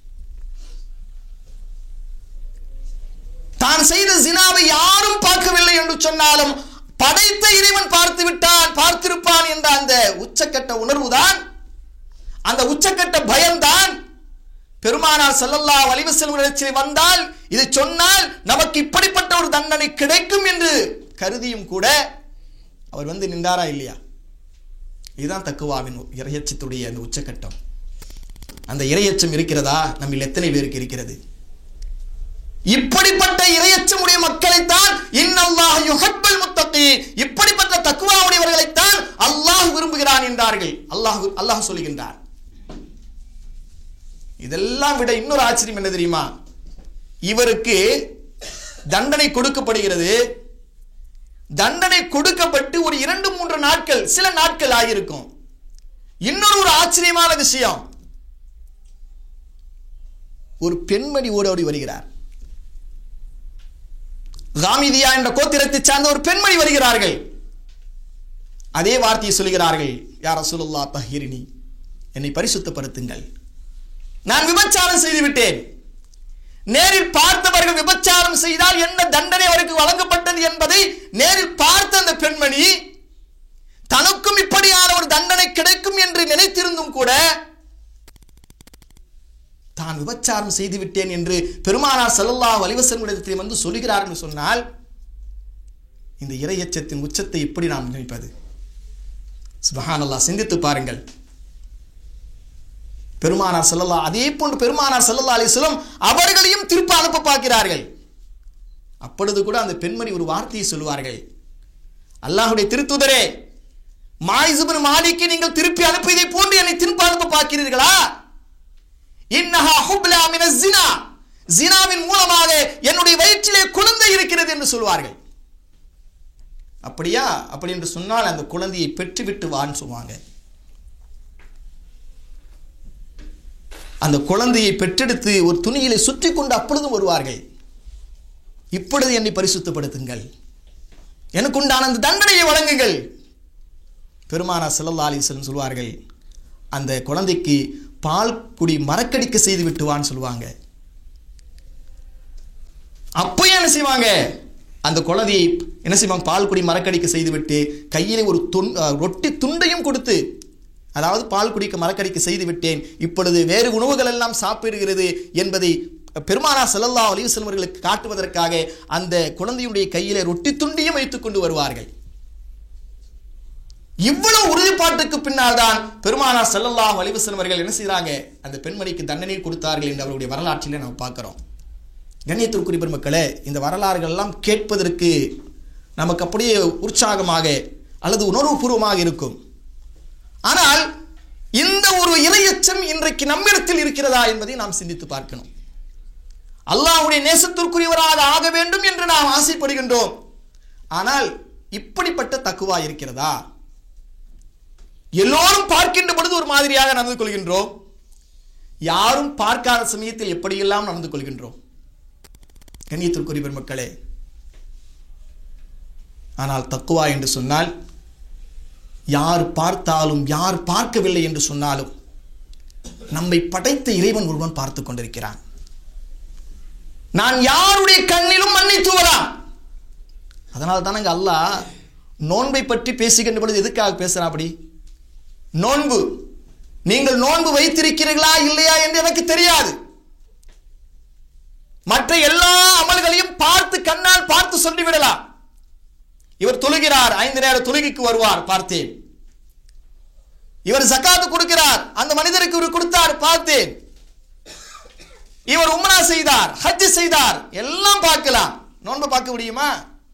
தான் செய்த ஜினாவை யாரும் பார்க்கவில்லை என்று சொன்னாலும் படைத்த இறைவன் பார்த்து விட்டான், பார்த்திருப்பான் என்ற அந்த உச்சக்கட்ட உணர்வுதான், அந்த உச்சக்கட்ட பயம்தான் பெருமானார் ஸல்லல்லாஹு அலைஹி வஸல்லம் இடத்தில் வந்தால் இது சொன்னால் நமக்கு இப்படிப்பட்ட ஒரு தண்டனை கிடைக்கும் என்று கருதியும் கூட அவர் வந்து நின்றாரா இல்லையா? இதுதான் தக்குவாவின் இறையச்சத்துடைய அந்த உச்சக்கட்டம். அந்த இறையச்சம் இருக்கிறதா? நம்மில் எத்தனை பேருக்கு இருக்கிறது? இப்படிப்பட்ட இறையச்சமுடைய மக்களைத்தான் இன்னல்லாஹ் யுஹிப்புல் முத்தகீன், இப்படிப்பட்ட தக்வாவுடையவர்களைத்தான் அல்லாஹ் விரும்புகிறான் என்றார்கள். அல்லாஹ் அல்லாஹ் சொல்லுகின்றார். இதெல்லாம் விட இன்னொரு ஆச்சரியம் என்ன தெரியுமா? இவருக்கு தண்டனை கொடுக்கப்படுகிறது. தண்டனை கொடுக்கப்பட்டு ஒரு இரண்டு மூன்று நாட்கள், சில நாட்கள் ஆகியிருக்கும். இன்னொரு ஒரு ஆச்சரியமான விஷயம், ஒரு பெண்மணி ஓடோடி வருகிறார். காமிதியா என்ற கோத்திரத்தை சார்ந்த ஒரு பெண்மணி வருகிறார்கள். அதே வார்த்தையை சொல்கிறார்கள், யா ரசூலுல்லாஹ் தஹீரினி, என்னை பரிசுத்தப்படுத்துங்கள், நான் விபச்சாரம் செய்து விட்டேன். நேரில் பார்த்தவர்கள் விபச்சாரம் செய்தால் என்ன தண்டனை அவருக்கு வழங்கப்பட்டது என்பதை நேரில் பார்த்த அந்த பெண்மணி தனக்கும் இப்படியான ஒரு தண்டனை கிடைக்கும் என்று நினைத்திருந்தும் கூட தான் விபச்சாரம் செய்து விட்டேன் என்று பெருமானார் ஸல்லல்லாஹு அலைஹி வஸல்லம் இடத்தில் வந்து சொல்கிறார் என்று சொன்னால் இந்த இறையச்சத்தின் உச்சத்தை எப்படி நாம் நினைப்பது? சுப்ஹானல்லாஹ், சிந்தித்து பாருங்கள். பெருமானார் ஸல்லல்லாஹு அதே போன்று பெருமானார் ஸல்லல்லாஹு அலைஹி வஸல்லம் அவர்களையும் திருப்ப அனுப்ப பார்க்கிறார்கள். அப்பொழுது கூட அந்த பெண்மணி ஒரு வார்த்தையை சொல்வார்கள், அல்லாஹ்வுடைய திருத்தூதரே, மாயிஸ் இப்னு மாலிக்கை நீங்கள் திருப்பி அனுப்பியதை போன்று என்னை திருப்ப அனுப்ப பார்க்கிறீர்களா? இன்னஹா ஹுப்லா மினஸ் ஸினா, ஸினாவின் மூலமாக என்னுடைய வயிற்றிலே குழந்தை இருக்கிறது என்று சொல்வார்கள். அப்படியா? அப்படி என்று சொன்னால் அந்த குழந்தையை பெற்றுவிட்டு வான்னு சொல்லுவாங்க. அந்த குழந்தையை பெற்றெடுத்து ஒரு துணியிலே சுற்றி கொண்டு அப்பொழுதும் வருவார்கள். இப்பொழுது என்னை பரிசுத்தப்படுத்துங்கள், எனக்கு உண்டான அந்த தண்டனையை வழங்குங்கள். பெருமானார் ஸல்லல்லாஹு அலைஹி வஸல்லம் சொல்வார்கள், அந்த குழந்தைக்கு பால் குடி மறக்கடிக்க செய்து விட்டுவான்னு சொல்லுவாங்க. அப்போ என்ன செய்வாங்க? அந்த குழந்தையை என்ன செய்வாங்க? பால் குடி மறக்கடிக்க செய்துவிட்டு கையிலே ஒரு துண் ரொட்டி துண்டையும் கொடுத்து, அதாவது பால் குடிக்க மறக்கடிக்க செய்து விட்டேன், இப்பொழுது வேறு உணவுகள் எல்லாம் சாப்பிடுகிறது என்பதை பெருமானார் ஸல்லல்லாஹு அலைஹி வஸல்லம் அவர்களுக்கு காட்டுவதற்காக அந்த குழந்தையுடைய கையிலே ரொட்டி துண்டையும் வைத்துக் கொண்டு வருவார்கள். இவ்வளவு உறுதிப்பாட்டுக்கு பின்னால் தான் பெருமானார் ஸல்லல்லாஹு அலைஹி வஸல்லம் அவர்கள் என்ன செய்றாங்க? அந்த பெண்மணிக்கு தண்டனை கொடுத்தார்கள் என்று அவருடைய வரலாற்றிலே நாம் பார்க்கிறோம். கண்ணியத்திற்குரிய பெருமக்களே, இந்த வரலாறுகள் எல்லாம் கேட்பதற்கு நமக்கு அப்படியே உற்சாகமாக அல்லது உணர்வுபூர்வமாக இருக்கும். ஆனால் இந்த ஒரு இறையச்சம் இன்றைக்கு நம்மிடத்தில் இருக்கிறதா என்பதை நாம் சிந்தித்து பார்க்கணும். அல்லாஹ்வுடைய நேசத்திற்குரியவராக ஆக வேண்டும் என்று நாம் ஆசைப்படுகின்றோம். ஆனால் இப்படிப்பட்ட தக்குவா இருக்கிறதா? எல்லோரும் பார்க்கின்ற பொழுது ஒரு மாதிரியாக நடந்து கொள்கின்றோம், யாரும் பார்க்காத சமயத்தில் எப்படியெல்லாம் நடந்து கொள்கின்றோம். கண்ணியத்திற்குரிய பெருமக்களே, ஆனால் தக்குவா என்று சொன்னால் யார் பார்த்தாலும் யார் பார்க்கவில்லை என்று சொன்னாலும் நம்மை படைத்த இறைவன் ஒருவன் பார்த்து கொண்டிருக்கிறான். நான் யாருடைய கண்ணிலும் மண்ணை தூவலாம். அதனால தானங்க அல்லாஹ் நோன்பை பற்றி பேசுகின்ற பொழுது எதுக்காக பேசுறான்? அப்படி நோன்பு, நீங்கள் நோன்பு வைத்திருக்கிறீர்களா இல்லையா என்று எனக்கு தெரியாது. மற்ற எல்லா அமல்களையும் பார்த்து கண்ணால் பார்த்து சொல்லிவிடலாம். இவர் தொழுகிறார், ஐந்து நேர தொழுகைக்கு வருவார், பார்த்தேன். இவர் ஜகாத் கொடுக்கிறார், அந்த மனிதருக்கு இவர் கொடுத்தார், பார்த்தேன். இவர் உம்ரா செய்தார், ஹஜ் செய்தார், எல்லாம் பார்க்கலாம். நோன்பு பார்க்க முடியுமா?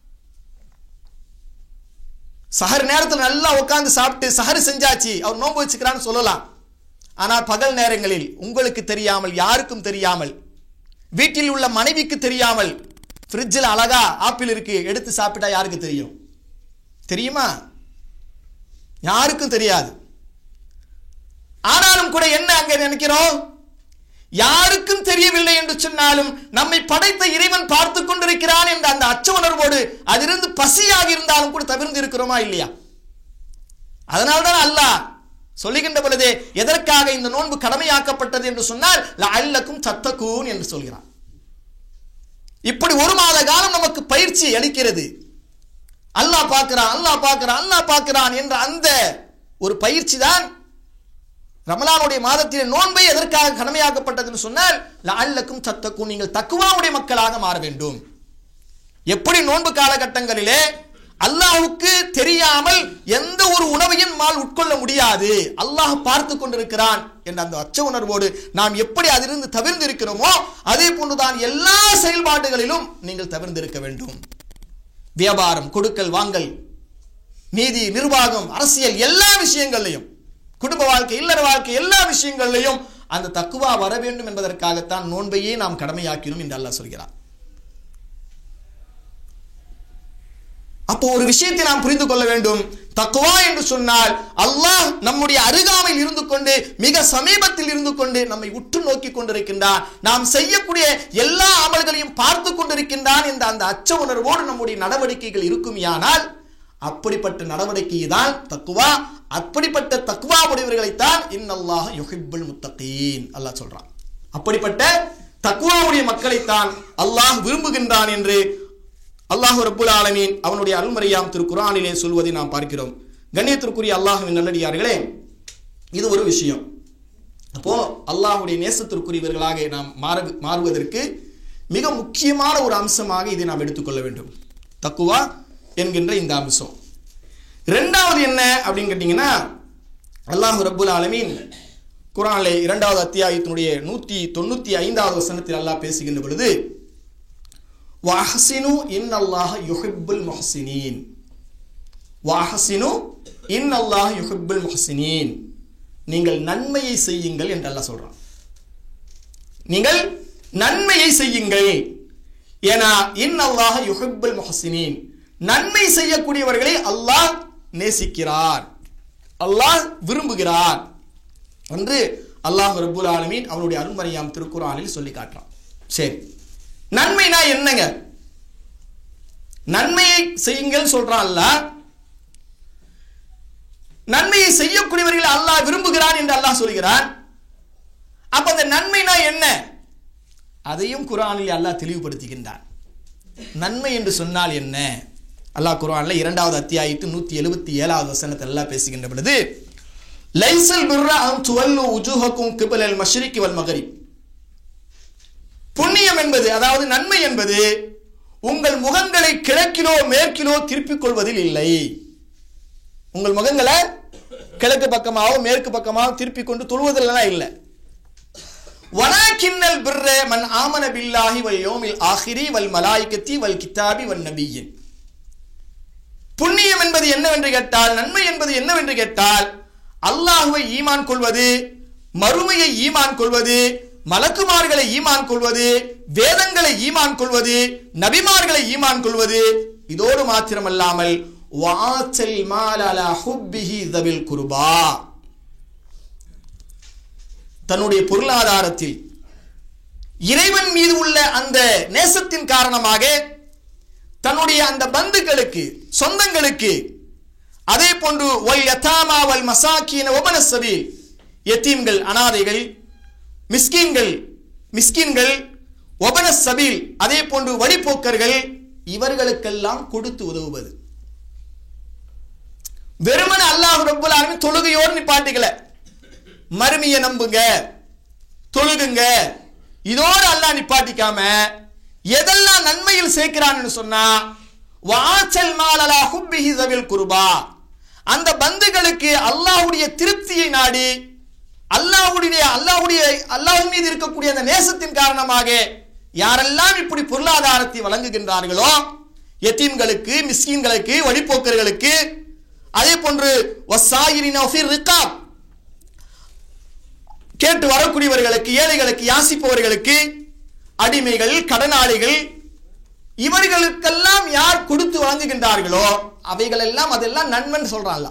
சஹர் நேரத்தில் நல்லா உட்கார்ந்து சாப்பிட்டு சஹர் செஞ்சாச்சு, அவர் நோன்பு வச்சுக்கிறான்னு சொல்லலாம். ஆனால் பகல் நேரங்களில் உங்களுக்கு தெரியாமல், யாருக்கும் தெரியாமல், வீட்டில் உள்ள மனைவிக்கு தெரியாமல், ஃப்ரிட்ஜில் அழகா ஆப்பிள் இருக்கு, எடுத்து சாப்பிட்டா யாருக்கு தெரியும்? தெரியுமா? யாருக்கும் தெரியாது. ஆனாலும் கூட என்ன அங்க நினைக்கிறோம்? யாருக்கும் தெரியவில்லை என்று சொன்னாலும் நம்மை படைத்த இறைவன் பார்த்து கொண்டிருக்கிறான் என்ற அந்த அச்ச உணர்வோடு அதிலிருந்து பசியாக இருந்தாலும் கூட தவிர்த்து இருக்கிறோமா இல்லையா? அதனால்தான் அல்லாஹ் சொல்லுகின்ற பொழுதே எதற்காக இந்த நோன்பு கடமையாக்கப்பட்டது என்று சொன்னால் லஅல்லக்கும் தத்தகூன் என்று சொல்கிறான். இப்படி ஒரு மாத காலம் நமக்கு பயிற்சி அளிக்கிறது. அல்லாஹ் பார்க்கிறான், அல்லாஹ் பார்க்கிறான், அல்லாஹ் பார்க்கிறான் என்ற அந்த ஒரு பயிற்சி தான் ரமலானுடைய மாதத்திலே நோன்பை எதற்காக கடமையாக்கப்பட்டது என்று சொன்னால் லஅல்லக்கும் தத்தகூன், நீங்கள் தக்வாவுடைய மக்களாக மாற வேண்டும். எப்படி நோன்பு காலகட்டங்களிலே அல்லாஹ்வுக்கு தெரியாமல் எந்த ஒரு உணவையும் நம்மால் உட்கொள்ள முடியாது, அல்லாஹ் பார்த்து கொண்டிருக்கிறான் என்ற அந்த அச்ச உணர்வோடு நாம் எப்படி அதிலிருந்து தவிர்த்து இருக்கிறோமோ அதே போன்றுதான் எல்லா செயல்பாடுகளிலும் நீங்கள் தவிர்த்து இருக்க வேண்டும். வியாபாரம், கொடுக்கல் வாங்கல், நீதி, நிர்வாகம், அரசியல், எல்லா விஷயங்களையும், குடும்ப வாழ்க்கை, இல்லற வாழ்க்கை, எல்லா விஷயங்களிலையும் அந்த தக்குவா வர வேண்டும் என்பதற்காகத்தான் நோன்பையே நாம் கடமையாக்கினோம் என்று அல்லாஹ் சொல்கிறார். அப்போ ஒரு விஷயத்தை நாம் புரிந்து கொள்ள வேண்டும். தக்வா என்று சொன்னால் அல்லாஹ் நம்முடைய அருகாமையில் இருந்து கொண்டு, மிக சமீபத்தில் இருந்து கொண்டு நம்மை உற்று நோக்கி கொண்டிருக்கின்றான், நாம் செய்யக்கூடிய எல்லா அமல்களையும் பார்த்து கொண்டிருக்கின்றான் என்ற அந்த அச்ச உணர்வோடு நம்முடைய நடவடிக்கைகள் இருக்குமானால் அப்படிப்பட்ட நடவடிக்கை தான் தக்வா. அப்படிப்பட்ட தக்வா உடையவர்களைத்தான் இன்னல்லாஹ யுஹிப்புல் முத்தகீன் அல்லாஹ் சொல்றான். அப்படிப்பட்ட தக்வாவுடைய மக்களைத்தான் அல்லாஹ் விரும்புகின்றான் என்று அல்லாஹ் ரப்புல் ஆலமீன் அவனுடைய அருள்மறையாம் திருக்குர்ஆனிலே சொல்வதை நாம் பார்க்கிறோம். கண்ணியத்திற்குரிய அல்லாஹ்வின் நல்லடியார்களே, இது ஒரு விஷயம். அப்போ அல்லாஹ்வுடைய நேசத்திற்குரியவர்களாக நாம் மாற மாறுவதற்கு மிக முக்கியமான ஒரு அம்சமாக இதை நாம் எடுத்துக்கொள்ள வேண்டும், தக்குவா என்கின்ற இந்த அம்சம். இரண்டாவது என்ன அப்படின்னு கேட்டீங்கன்னா, அல்லாஹ் ரப்புல் ஆலமீன் குர்ஆனிலே இரண்டாவது அத்தியாயத்தினுடைய நூற்றி தொண்ணூற்றி ஐந்தாவது வசனத்தில் அல்லாஹ் பேசுகின்ற பொழுது வஹ்சினு இன்னல்லாஹ யுஹிப்புல் முஹ்சினீன், வஹ்சினு இன்னல்லாஹ யுஹிப்புல் முஹ்சினீன், நீங்கள் நன்மையை செய்யுங்கள் என்று அல்லாஹ் சொல்றான். நீங்கள் நன்மையை செய்யுங்கள். ஏனா இன்னல்லாஹ யுஹிப்புல் முஹ்சினீன், நன்மை செய்யக்கூடியவர்களை அல்லாஹ் நேசிக்கிறார், அல்லாஹ் விரும்புகிறார் என்று அல்லாஹ் ரப்புல் ஆலமீன் அவனுடைய அருள்மறையாம் திருக்குர்ஆனில் சொல்லி காட்டுறான். சரி, நன்மைனா என்னங்க? நன்மையை செய்யுங்கள் சொல்றான் அல்லாஹ். நன்மையை செய்யக்கூடியவர்களை அல்லாஹ் விரும்புகிறான் என்று அல்லாஹ் சொல்கிறான். அப்ப அந்த நன்மைனா என்ன? அதையும் குர்ஆனில் அல்லாஹ் தெளிவுபடுத்துகின்றான். நன்மை என்று சொன்னால் என்ன? அல்லாஹ் குர்ஆன்ல இரண்டாவது அத்தியாயத்து நூற்றி எழுபத்தி ஏழாவது வசனத்தில் அல்லாஹ் பேசுகின்ற பொழுது லைஸல் பிர்ர அன் துவல்லு உஜூஹக்கும் கிபலல் மஷ்ரிகி வல் மக்ரிப், புண்ணியம் என்பது, அதாவது நன்மை என்பது உங்கள் முகங்களை கிழக்கிலோ மேற்கிலோ திருப்பிக் கொள்வதில் இல்லை. உங்கள் முகங்களை கிழக்கு பக்கமாவோ மேற்கு பக்கமாவோ திருப்பிக் கொண்டு தொழுவதில்லாம் இல்லை. வலாக்கின்னல் பிர்ர மன் ஆமன பில்லாஹி வல் யௌமில் ஆஹிரி வல் மலாயிகத்தி வல் கிதாபி வன் நபிய்யின், புண்ணியம் என்பது என்னவென்று கேட்டால், நன்மை என்பது என்னவென்று கேட்டால், அல்லாஹ்வை ஈமான் கொள்வது, மறுமையை ஈமான் கொள்வது, மலக்குமார்களை ஈமான் கொள்வது, வேதங்களை ஈமான் கொள்வது, நபிமார்களை ஈமான் கொள்வது, இதோடு மாத்திரமல்லாமல் வாத்தல் மால் அலா ஹுப்பிஹி தபில் குர்பா, தன்னுடைய பொருளாதாரத்தில் இறைவன் மீது உள்ள அந்த நேசத்தின் காரணமாக தன்னுடைய அந்த பந்துக்களுக்கு, சொந்தங்களுக்கு, அதே போன்று வல் யதாமா வல் மசாகீன வபனஸ் சபீல், யதீம்கள், அனாதைகள், மிஸ்கீன்கள் மிஸ்கின்கள் வபனஸ் சபீல், அதே போன்று வழிபோக்கர்கள், இவர்களுக்கெல்லாம் கொடுத்து உதவுவது. வெறுமனே அல்லாஹ் ரப்பல் ஆலமீன் தொழுகையோடு நிப்பாட்டிக்கல, மறுமையை நம்புங்க, தொழுகுங்க, இதோடு அல்லாஹ் நிப்பாட்டிக்காம எதெல்லாம் நன்மையில் சேர்க்கிறான்னு சொன்னா வாச்சல் மால் அலா ஹுப்பிஹி தபில் குர்பா, அந்த பந்துகளுக்கு அல்லாஹ்வுடைய திருப்தியை நாடி, அல்லாஹ்வுடைய அல்லாஹ்வுடைய அல்லாஹ் மீது இருக்கக்கூடிய அந்த நேசத்தின் காரணமாக யாரெல்லாம் இப்படி பொருளாதாரத்தை வழங்குகின்றார்களோ, யதீம்களுக்கு, மிஸ்கீன்களுக்கு, வழிபோக்கர்களுக்கு, அதே போன்று வஸ்ஸாயிரின ஃபிர் ரிகாப், கேட்டு வரக்கூடியவர்களுக்கு, ஏழைகளுக்கு, யாசிப்பவர்களுக்கு, அடிமைகள், கடனாளிகள், இவர்களுக்கெல்லாம் யார் கொடுத்து வழங்குகின்றார்களோ அவைகள் எல்லாம் அதெல்லாம் நன்மைன்னு சொல்றாங்க.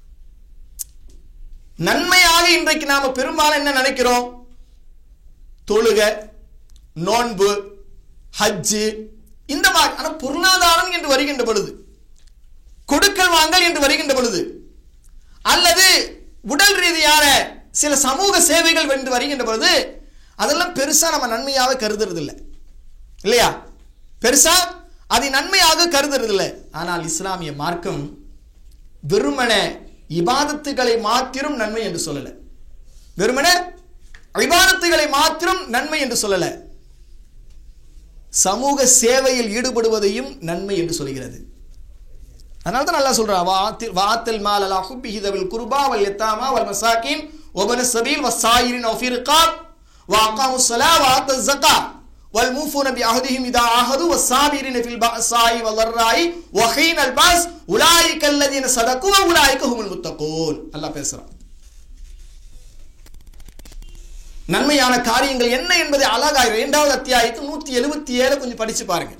நன்மையாக இன்றைக்கு நாம பெரும்பாலும் என்ன நினைக்கிறோம்? தொழுக, நோன்பு, ஹஜ்ஜு, இந்த மாதிரி. ஆனா பொருளாதாரம் என்று வருகின்ற பொழுது, கொடுக்கல் வாங்கல் என்று வருகின்ற பொழுது, அல்லது உடல் ரீதியான சில சமூக சேவைகள் என்று வருகின்ற பொழுது அதெல்லாம் பெருசா நம்ம நன்மையாக கருதுறது இல்லை, இல்லையா? பெருசா அது நன்மையாக கருதுறது இல்லை. ஆனால் இஸ்லாமிய மார்க்கம் வெறுமன இபாதத்துகளை மாத்திரம் நன்மை என்று சொல்லல, வெறுமன இபாதத்துகளை மாத்திரம் நன்மை என்று சொல்லல, சமூக சேவையில் ஈடுபடுவதையும் நன்மை என்று சொல்கிறது. அதனால தான் அல்லாஹ் சொல்றான், வாத்தல் மால் அலா ஹுப்பிஹி தபில் குர்பா வல் யதாமா வல் மசாகீன் வபனஸ் சபீல் வஸ்ஸாயிரின ஃபிர் ரிகாப் வஅகாமுஸ் ஸலாத் வஆத்தஸ் ஸகாத் வல்மூஃபூன பிஅஹதிஹிம் இதா ஆஹது வஸ்ஸாபிரின ஃபில் பஅஸாஇ வல்லர்ராஇ வஹீனல் பாஸ் உலாயிக அல்லதீன ஸதகு வ உலாயிக ஹுமுல் முத்தகூன். அல்லாஹ் பேசுறான். நன்மையான காரியங்கள் என்ன என்பதை அழகாக இரண்டாவது அத்தியாயத்து நூற்றி எழுபத்தி ஏழு கொஞ்சம் படிச்சு பாருங்க.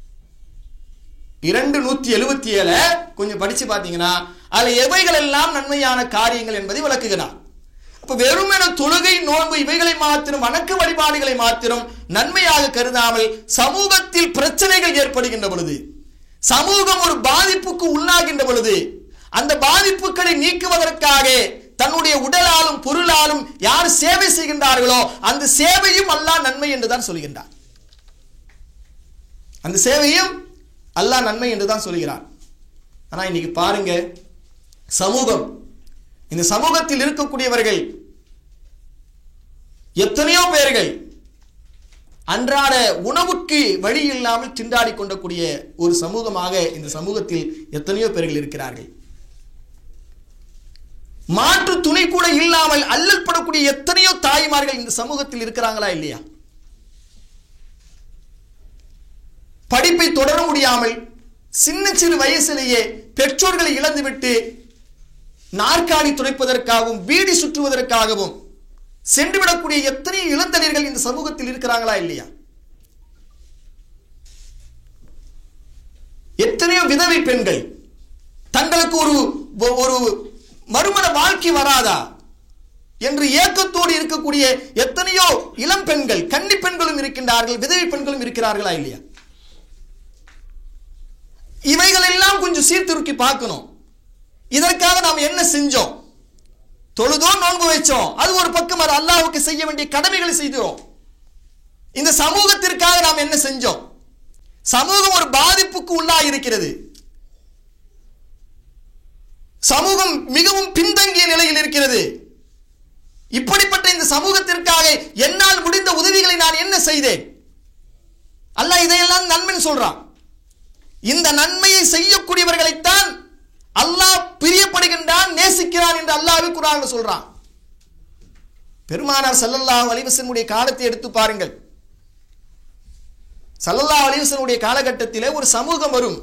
இரண்டு நூற்றி எழுபத்தி ஏழு கொஞ்சம் படிச்சு பார்த்தீங்கன்னா அதுல எவைகள் எல்லாம் நன்மையான காரியங்கள் என்பதை விளக்குகிறார். அப்ப வெறுமென தொழுகை, நோன்பு இவைகளை மாத்திரம், வணக்க வழிபாடுகளை மாத்திரம் நன்மையாக கருதாமல் சமூகத்தில் பிரச்சனைகள் ஏற்படுகின்ற பொழுது, சமூகம் ஒரு பாதிப்புக்கு உள்ளாகின்ற பொழுது, அந்த பாதிப்புகளை நீக்குவதற்காக தன்னுடைய உடலாலும் பொருளாலும் யார் சேவை செய்கின்றார்களோ அந்த சேவையும் அல்லாஹ் நன்மை என்றுதான் சொல்கின்றார். அந்த சேவையும் அல்லாஹ் நன்மை என்றுதான் சொல்கிறார். ஆனா இன்னைக்கு பாருங்க, சமூகம், இந்த சமூகத்தில் இருக்கக்கூடியவர்கள் எத்தனையோ பேர்கள் அன்றாட உணவுக்கு வழி இல்லாமல் திண்டாடி கொண்டக்கூடிய ஒரு சமூகமாக இந்த சமூகத்தில் எத்தனையோ பேர்கள் இருக்கிறார்கள். மாற்று துணை கூட இல்லாமல் அல்லல் படக்கூடிய எத்தனையோ தாய்மார்கள் இந்த சமூகத்தில் இருக்கிறாங்களா இல்லையா? படிப்பை தொடர முடியாமல் சின்ன சிறு வயசிலேயே பெற்றோர்களை இழந்துவிட்டு நாற்காலி துடைப்பதற்காகவும் பீடி சுற்றுவதற்காகவும் சென்றுவிடக்கூடிய எத்தனை இளந்தளிர்கள் இந்த சமூகத்தில் இருக்கிறாங்களா இல்லையா? எத்தனையோ விதவை பெண்கள் தங்களுக்கு ஒரு ஒரு மறுமண வாழ்க்கை வராதா என்று ஏக்கத்தோடு இருக்கக்கூடிய எத்தனையோ இளம் பெண்கள், கன்னி பெண்களும் இருக்கின்றார்கள், விதவை பெண்களும் இருக்கிறார்களா இல்லையா? இவைகள் எல்லாம் கொஞ்சம் சீர்திருக்கி பார்க்கணும். இதற்காக நாம் என்ன செஞ்சோம்? தொழுதோ நோன்பு வைச்சோம், அது ஒரு பக்கம். அது அல்லாஹ்வுக்கு செய்ய வேண்டிய கடமைகளை செய்கிறோம். இந்த சமூகத்திற்காக நாம் என்ன செஞ்சோம்? சமூகம் ஒரு பாதிப்புக்கு உள்ளாகி இருக்கிறது. சமூகம் மிகவும் பின்தங்கிய நிலையில் இருக்கிறது. இப்படிப்பட்ட இந்த சமூகத்திற்காக என்னால் முடிந்த உதவிகளை நான் என்ன செய்தேன்? அல்லாஹ் இதையெல்லாம் நன்மை சொல்றான். இந்த நன்மையை செய்யக்கூடியவர்களைத்தான் அல்லாஹ் பிரியப்படுகின்றான், நேசிக்கிறான் என்று அல்லாஹ்வே குர்ஆனில் சொல்றான். பெருமானார் ஸல்லல்லாஹு அலைஹி வஸல்லம் காலத்தை எடுத்து பாருங்கள். ஸல்லல்லாஹு அலைஹி வஸல்லம் காலகட்டத்திலே ஒரு சமூகம் வரும்.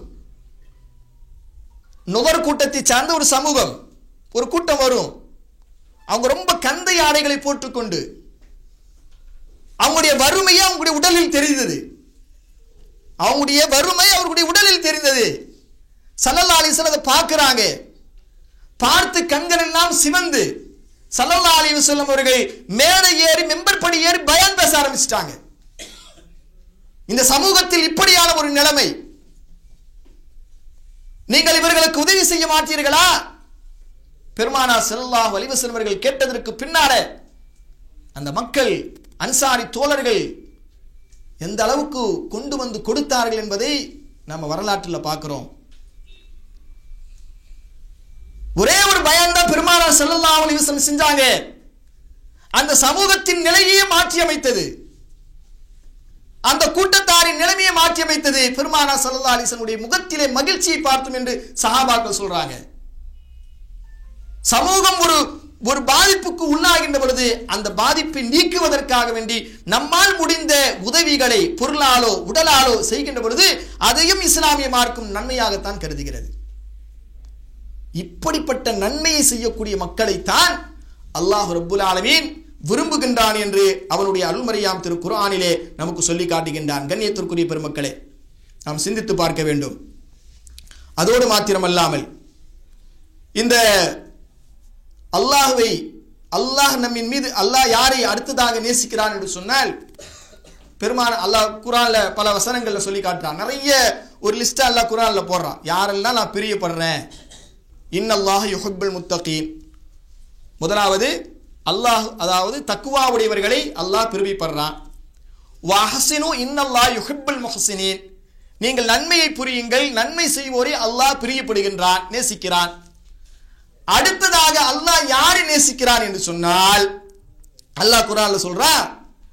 நுகர் கூட்டத்தை சார்ந்த ஒரு சமூகம், ஒரு கூட்டம் வரும். அவங்க ரொம்ப கந்தை ஆடைகளை போட்டுக்கொண்டு அவங்களுடைய வறுமையை அவங்களுடைய உடலில் தெரிந்தது. அவங்களுடைய வறுமை அவர்களுடைய உடலில் தெரிந்தது. ஸல்லல்லாஹு அலைஹி வஸல்லம் அதை பார்க்கிறாங்க. பார்த்து கண்கள் எல்லாம் சிவந்து ஸல்லல்லாஹு அலைஹி வஸல்லம் அவர்கள் மேடை ஏறி மெம்பர் படி ஏறி பயான் பேச ஆரம்பிச்சிட்டாங்க. இந்த சமூகத்தில் இப்படியான ஒரு நிலைமை, நீங்கள் இவர்களுக்கு உதவி செய்ய மாட்டீர்களா? பெருமானார் ஸல்லல்லாஹு அலைஹி வஸல்லம் அவர்கள் கேட்டதற்கு பின்னால அந்த மக்கள், அன்சாரி தோழர்கள் எந்த அளவுக்கு கொண்டு வந்து கொடுத்தார்கள் என்பதை நம்ம வரலாற்றில் பார்க்கிறோம். ஒரே ஒரு பயான் தான் பெருமானார் ஸல்லல்லாஹு அலைஹி வஸல்லம் செஞ்சாங்க. அந்த சமூகத்தின் நிலையை மாற்றி அமைத்தது, அந்த கூட்டத்தாரின் நிலைமையை மாற்றி அமைத்தது. பெருமானார் ஸல்லல்லாஹு அலைஹி வஸல்லம் முகத்திலே மகிழ்ச்சியை பார்த்தோம் என்று சஹாபாக்கள் சொல்றாங்க. சமூகம் ஒரு ஒரு பாதிப்புக்கு உள்ளாகின்ற பொழுது அந்த பாதிப்பை நீக்குவதற்காக வேண்டி நம்மால் முடிந்த உதவிகளை பொருளாலோ உடலாலோ செய்கின்ற பொழுது அதையும் இஸ்லாமிய மார்க்கம் நன்மையாகத்தான் கருதுகிறது. இப்படிப்பட்ட நன்மையை செய்யக்கூடிய மக்களைத்தான் அல்லாஹ் ரப்புல் ஆலமீன் விரும்புகின்றான் என்று அவனுடைய அருள்மறையாம் திரு குர்ஆனிலே நமக்கு சொல்லி காட்டுகின்றான். கண்ணியத்திற்குரிய பெருமக்களே, நாம் சிந்தித்து பார்க்க வேண்டும். அதோடு மாத்திரமல்லாமல் இந்த அல்லாஹ்வை, அல்லாஹ் நம்மின் மீது, அல்லாஹ் யாரை அடுத்ததாக நேசிக்கிறான் என்று சொன்னால், பெருமான அல்லாஹ் குர்ஆன்ல பல வசனங்கள்ல சொல்லி காட்டுறான். நிறைய ஒரு லிஸ்ட் அல்லாஹ் குர்ஆன்ல போடுறான். யாரெல்லாம் நான் பிரியப்படுறேன். இன்னல்லாஹ் யுஹிப்புல் முத்தகீன். முதலாவது அல்லாஹ், அதாவது தக்வா உடையவர்களை அல்லாஹ் பிரிவிப்படுறான். வஹ்சினு இன்னல்லாஹ் யுஹிப்புல் முஹ்சினீன். நீங்கள் நன்மையை புரியுங்கள், நன்மை செய்வோரை அல்லாஹ் பிரியப்படுகின்றான், நேசிக்கிறான். அடுத்ததாக அல்லாஹ் யாரை நேசிக்கிறான் என்று சொன்னால், அல்லாஹ் குர்ஆன்ல சொல்றான்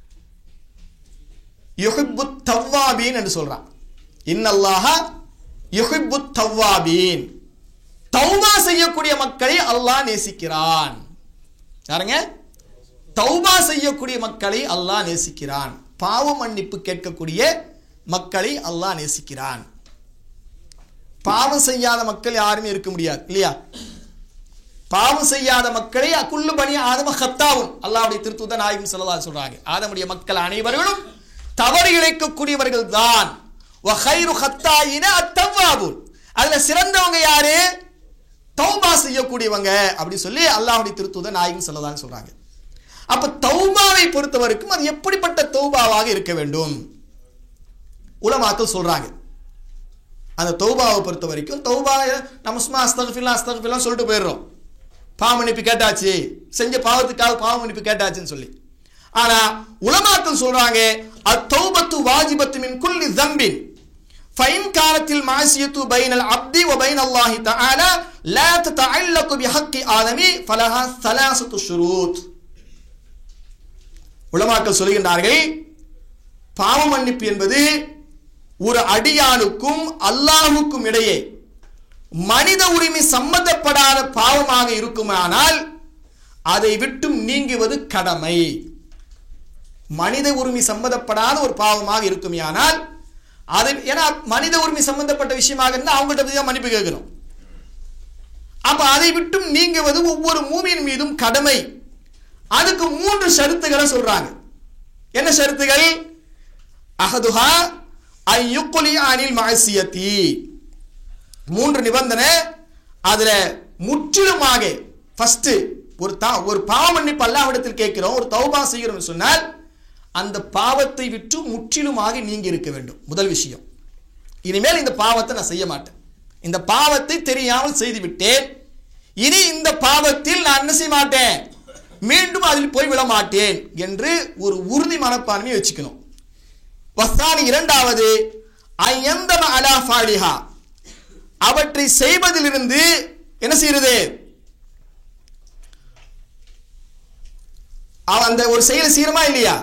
யுஹிப்புத் தவ்வாபீன் என்று சொல்றான். இன்னல்லாஹ யுஹிப்புத் தவ்வாபீன். தௌபா செய்யக்கூடிய மக்களை அல்லாஹ் நேசிக்கிறான். யாருங்க? தௌபா செய்யக்கூடிய மக்களை அல்லாஹ் நேசிக்கிறான். பாவ மன்னிப்பு கேட்கக்கூடிய மக்களை அல்லாஹ் நேசிக்கிறான். பாவம் செய்யாத மக்கள் யாருமே இருக்க முடியாது இல்லையா? பாவம் செய்யாத மக்களை அக்குள்ளு பனி ஆதம ஹத்தாவும் அல்லாஹ்வுடைய திருத்தூதர் நாயகம் ஸல்லல்லாஹு அலைஹி சொல்றாங்க. ஆதமுடைய மக்கள் அனைவர்களும் தவறு இழைக்கக்கூடியவர்கள் தான். வ கைரு ஹத்தாயின அத்தவ்வாபூன். அதுல சிறந்தவங்க யாரு? தௌபா செய்யக்கூடியவங்க அப்படி சொல்லி அல்லாஹ்வுடைய திருத்தூதர் நாயகம் ஸல்லல்லாஹு அலைஹி சொல்றாங்க. அப்ப தௌபாவை பொறுத்தவரைக்கும் அது எப்படிப்பட்ட தௌபாவாக இருக்க வேண்டும்? உலமாக்கள் சொல்றாங்க. அந்த தௌபாவை பொறுத்த வரைக்கும், தௌபா நம்ம சும்மா அஸ்தக்ஃபிருல்லாஹ் அஸ்தக்ஃபிருல்லாஹ் சொல்லிட்டு போயிடுறோம். பாவ மன்னிப்பு கேட்டாச்சு, செஞ்ச பாவத்துக்காக பாவ மன்னிப்பு கேட்டாச்சுன்னு சொல்லி. ஆனா உலமாக்கள் சொல்றாங்க, அத்தௌபத்து வாஜிபத்து மின் குல்லி ஸம்பின் ஃபைன் கானத்தில் மாசியத்து பைனல் அப்தி வ பைனல்லாஹி தஆலா லா ததஅல்லகு பிஹக்கி ஆதமி ஃபலஹா ஸலாஸத்து ஷுரூத். உலமாக்கள் சொல்கின்றார்கள், பாவ மன்னிப்பு என்பது ஒரு அடியானுக்கும் அல்லாஹ்வுக்கும் இடையே மனித உரிமை சம்பந்தப்படாத பாவமாக இருக்குமானால் அதை விட்டும் நீங்குவது கடமை. மனித உரிமை சம்பந்தப்படாத ஒரு பாவமாக இருக்குமானால் அதை, ஏன்னா மனித உரிமை சம்பந்தப்பட்ட விஷயமாக இருந்தால் அவங்கள்ட்ட பத்தி மன்னிப்பு கேட்கிறோம். அப்ப அதை விட்டும் நீங்குவது ஒவ்வொரு மூமியின் மீதும் கடமை. அதுக்கு மூன்று ஷரத்துகளை சொல்றாங்க. என்ன ஷரத்துகள்? அஹதுஹா ஐயுக்லி அனில் மஅசியதி, மூன்று நிபந்தனை. அதுல முற்றிலுமாக ஃபர்ஸ்ட் ஒரு ஒரு பாவ மன்னிப்பு அல்லாஹ்விடத்தில் கேட்கிறோம், ஒரு தௌபா செய்கிறோம் சொன்னால் அந்த பாவத்தை விட்டு முற்றிலுமாக நீங்கி இருக்க வேண்டும். முதல் விஷயம், இனிமேல் இந்த பாவத்தை நான் செய்ய மாட்டேன், இந்த பாவத்தை தெரியாமல் செய்து விட்டேன், இனி இந்த பாவத்தில் நான் என்ன செய்ய மாட்டேன், மீண்டும் அதில் போய் விட மாட்டேன் என்று ஒரு உறுதி மனப்பான்மையை வச்சுக்கணும். வஸ்தானி இரண்டாவது ஐயந்தம அலா ஃபாலிஹா, அவற்றை செய்வதிலிருந்து என்ன செய்யறது, அந்த ஒரு செயலை செய்யறமா இல்லையா,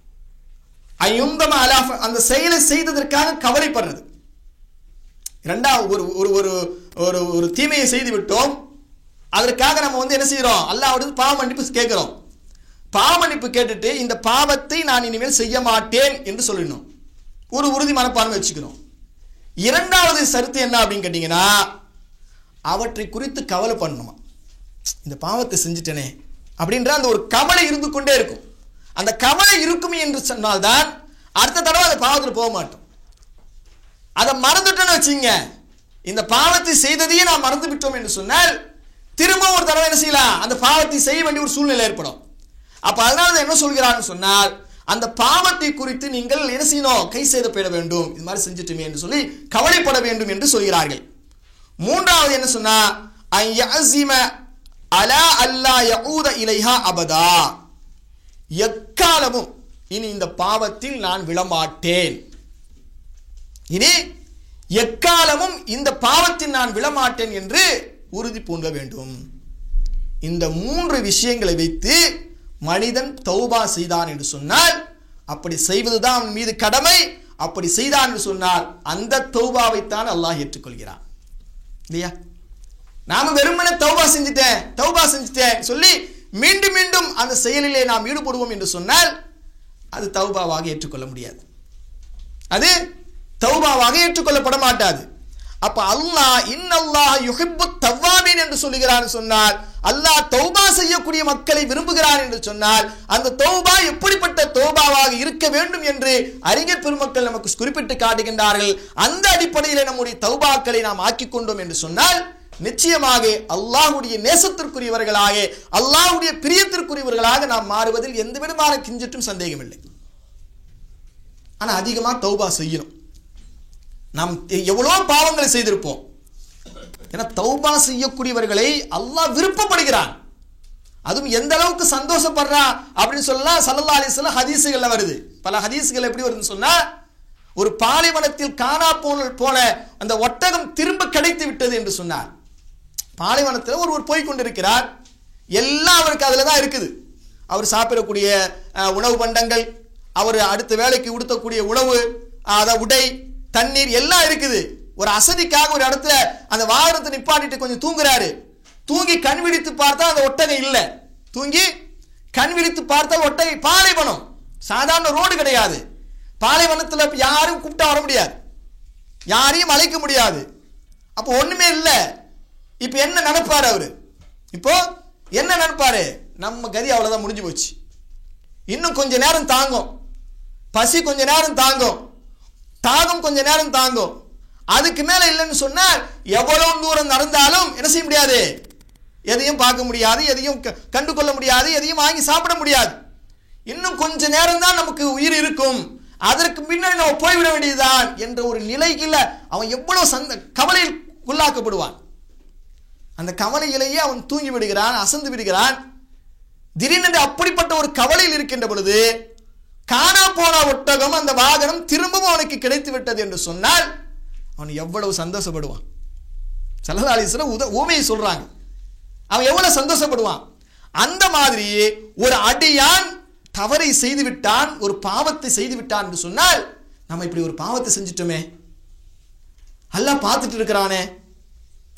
ஐயுந்தம அலா, அந்த செயலை செய்ததற்காக கவலைப்படுறது. இரண்டாவது ஒரு ஒரு ஒரு ஒரு தீமையை செய்து விட்டோம், அதற்காக நம்ம வந்து என்ன செய்யறோம், அல்லாஹ்விடம் பாவ மன்னிப்பு கேட்கிறோம். பாவ மன்னிப்பு கேட்டுட்டு இந்த பாவத்தை நான் இனிமேல் செய்ய மாட்டேன் என்று சொல்லணும், ஒரு உறுதி மனப்பான்மை வச்சுக்கணும். இரண்டாவது சருத்து என்ன அப்படின்னு கேட்டீங்கன்னா, அவற்றை குறித்து கவலை பண்ணணுமா, இந்த பாவத்தை செஞ்சுட்டேனே அப்படின்ற அந்த ஒரு கவலை இருந்து கொண்டே இருக்கும். அந்த கவலை இருக்கும் என்று சொன்னால்தான் அடுத்த தடவை அந்த பாவத்தில் போக மாட்டோம். அதை மறந்துட்டோன்னு வச்சுங்க, இந்த பாவத்தை செய்ததையே நான் மறந்து விட்டோம் என்று சொன்னால் திரும்ப ஒரு தடவை என்ன செய்யலாம், அந்த பாவத்தை செய்ய வேண்டிய ஒரு சூழ்நிலை ஏற்படும். அப்ப அதனால என்ன சொல்கிறான்னு சொன்னால், அந்த பாவத்தை குறித்து நீங்கள் என்ன செய்யணும், கை செய்தப்பட வேண்டும், இது மாதிரி செஞ்சுட்டுமே என்று சொல்லி கவலைப்பட வேண்டும் என்று சொல்கிறார்கள். மூன்றாவது என்ன சொன்னா, அய்யஸிம அலா அல்லா யஊத இலைஹா அபதா, எக்காலமும் இனி இந்த பாவத்தில் நான் விழமாட்டேன், இனி எக்காலமும் இந்த பாவத்தில் நான் விழமாட்டேன் என்று உறுதி பூண்ட வேண்டும். இந்த மூன்று விஷயங்களை வைத்து மனிதன் தௌபா செய்தான் என்று சொன்னால், அப்படி செய்வதுதான் அவன் மீது கடமை. அப்படி செய்தான் என்று சொன்னால் அந்த தௌபாவைத்தான் அல்லாஹ் ஏற்றுக்கொள்கிறான் இல்லையா. நாம வெறுமனே தௌபா செஞ்சுட்டேன் தௌபா செஞ்சுட்டேன் சொல்லி மீண்டும் மீண்டும் அந்த செயலிலே நாம் ஈடுபடுவோம் என்று சொன்னால் அது தௌபாவாக ஏற்றுக்கொள்ள முடியாது, அது தௌபாவாக ஏற்றுக்கொள்ளப்பட மாட்டாது. அப்ப அல்லாஹ் இன்னல்லாஹ் யுஹிப்பு தவ்வாபீன் என்று சொல்லுகிறான் சொன்னால், அல்லாஹ் தௌபா செய்யக்கூடிய மக்களை விரும்புகிறான் என்று சொன்னால் அந்த தௌபா எப்படிப்பட்ட தௌபாவாக இருக்க வேண்டும் என்று அறிஞர் பெருமக்கள் நமக்கு குறிப்பிட்டு காட்டுகின்றார்கள். அந்த அடிப்படையில் நம்முடைய தௌபாக்களை நாம் ஆக்கிக் கொண்டோம் என்று சொன்னால் நிச்சயமாக அல்லாஹ்வுடைய நேசத்திற்குரியவர்களாக, அல்லாஹ்வுடைய பிரியத்திற்குரியவர்களாக நாம் மாறுவதில் எந்த விதமான கிஞ்சிட்டும் சந்தேகமில்லை. ஆனா அதிகமா தௌபா செய்யணும். நாம் எவ்வளோ பாவங்களை செய்திருப்போம், ஏன்னா தௌபா செய்யக்கூடியவர்களை அல்லாஹ் விருப்பப்படுகிறான். அதுவும் எந்த அளவுக்கு சந்தோஷப்படுறா அப்படின்னு சொல்லலாம். ஸல்லல்லாஹு அலைஹி வஸல்லம் ஹதீஸ்கள்ல வருது, பல ஹதீஸ்கள் எப்படி வருதுன்னு சொன்னா, ஒரு பாலைவனத்தில் காணா போன போல அந்த ஒட்டகம் திரும்ப கிடைத்து விட்டது என்று சொன்னார். பாலைவனத்தில் ஒருவர் போய் கொண்டிருக்கிறார், எல்லாம் அவருக்கு அதுல தான் இருக்குது. அவர் சாப்பிடக்கூடிய உணவு பண்டங்கள், அவர் அடுத்த வேலைக்கு உடுத்தக்கூடிய உணவு, அத உடை, தண்ணீர் எல்லாம் இருக்குது. ஒரு அசதிக்காக ஒரு இடத்துல அந்த வாகனத்தை நிப்பாட்டிட்டு கொஞ்சம் தூங்குறாரு. தூங்கி கண் விழித்து பார்த்தா அந்த ஒட்டகை இல்லை. தூங்கி கண் விழித்து பார்த்தால் ஒட்டகை, பாலைவனம், சாதாரண ரோடு கிடையாது. பாலைவனத்தில் யாரும் கூப்பிட்டா வர முடியாது, யாரையும் அழைக்க முடியாது. அப்போ ஒண்ணுமே இல்லை. இப்ப என்ன நினைப்பாரு அவரு, இப்போ என்ன நினைப்பாரு, நம்ம கதி அவ்வளவுதான், முடிஞ்சு போச்சு, இன்னும் கொஞ்ச நேரம் தாங்கும், பசி கொஞ்ச நேரம் தாங்கும், தாகம் கொஞ்ச நேரம் தாங்கும், அதுக்கு மேல இல்லைன்னு சொன்னால் எவ்வளவு தூரம் நடந்தாலும் என்ன செய்ய முடியாது, எதையும் பார்க்க முடியாது, எதையும் கண்டு கொள்ள முடியாது, எதையும் வாங்கி சாப்பிட முடியாது. இன்னும் கொஞ்ச நேரம் தான் நமக்கு உயிர் இருக்கும், அதற்கு பின்னாடி நம்ம போய்விட வேண்டியதுதான் என்ற ஒரு நிலையில் அவன் எவ்வளவு சந்த கவலையில் உள்ளாக்கப்படுவான். அந்த கவலையிலேயே அவன் தூங்கி விடுகிறான், அசந்து விடுகிறான். திடீரென்று அப்படிப்பட்ட ஒரு கவலையில் இருக்கின்ற பொழுது காணா போன ஒட்டகம், அந்த வாகனம் திரும்பவும் அவனுக்கு கிடைத்து விட்டது என்று சொன்னால் அவன் எவ்வளவு சந்தோஷப்படுவான். ஸல்லல்லாஹு அலைஹி வஸல்லம் உத ஊமையை சொல்றாங்க, அவன் எவ்வளவு சந்தோஷப்படுவான். அந்த மாதிரி ஒரு அடியான் தவறை செய்து விட்டான், ஒரு பாவத்தை செய்து விட்டான் என்று சொன்னால், நம்ம இப்படி ஒரு பாவத்தை செஞ்சிட்டோமே, அல்லாஹ் பார்த்துட்டு இருக்கிறானே,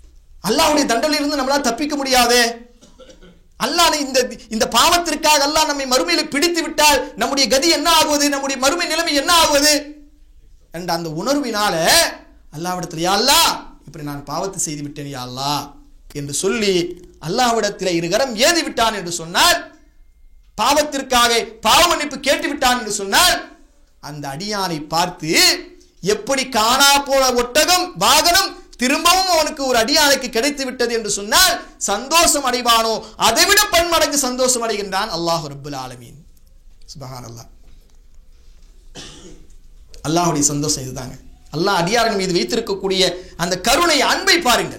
அல்லாஹ்வுடைய தண்டனையிலிருந்து நம்மளால தப்பிக்க முடியாது. அல்லாஹ் இந்த இந்த பாவத்திற்காக அல்லாஹ் நம்மை மறுமையில் பிடித்து விட்டால் நம்முடைய கதி என்ன ஆகுவது, நம்முடைய மறுமை நிலைமை என்ன ஆகுவது என்ற அந்த உணர்வினால அல்லாஹ்விடத்தில் யா அல்லாஹ் இப்படி நான் பாவத்தை செய்து விட்டேன் யா அல்லாஹ் என்று சொல்லி அல்லாஹ்விடத்தில் இருகரம் ஏதி விட்டான் என்று சொன்னால், பாவத்திற்காக பாவ மன்னிப்பு கேட்டு விட்டான் என்று சொன்னால், அந்த அடியானை பார்த்து எப்படி காணா போன ஒட்டகம் வாகனம் திரும்பவும் அவனுக்கு ஒரு அடியானுக்கு கிடைத்து விட்டது என்று சொன்னால் சந்தோஷம் அடைவானோ அதைவிட பன்மடங்கு சந்தோஷம் அடைகின்றான் அல்லாஹ் ரப்புல் ஆலமீன். சுப்ஹானல்லாஹ். அல்லாஹ்வுடைய சந்தோஷம் இதுதாங்க. அல்லாஹ் அடியாரின் மீது வைத்திருக்கக்கூடிய அந்த கருணை, அன்பை பாருங்கள்.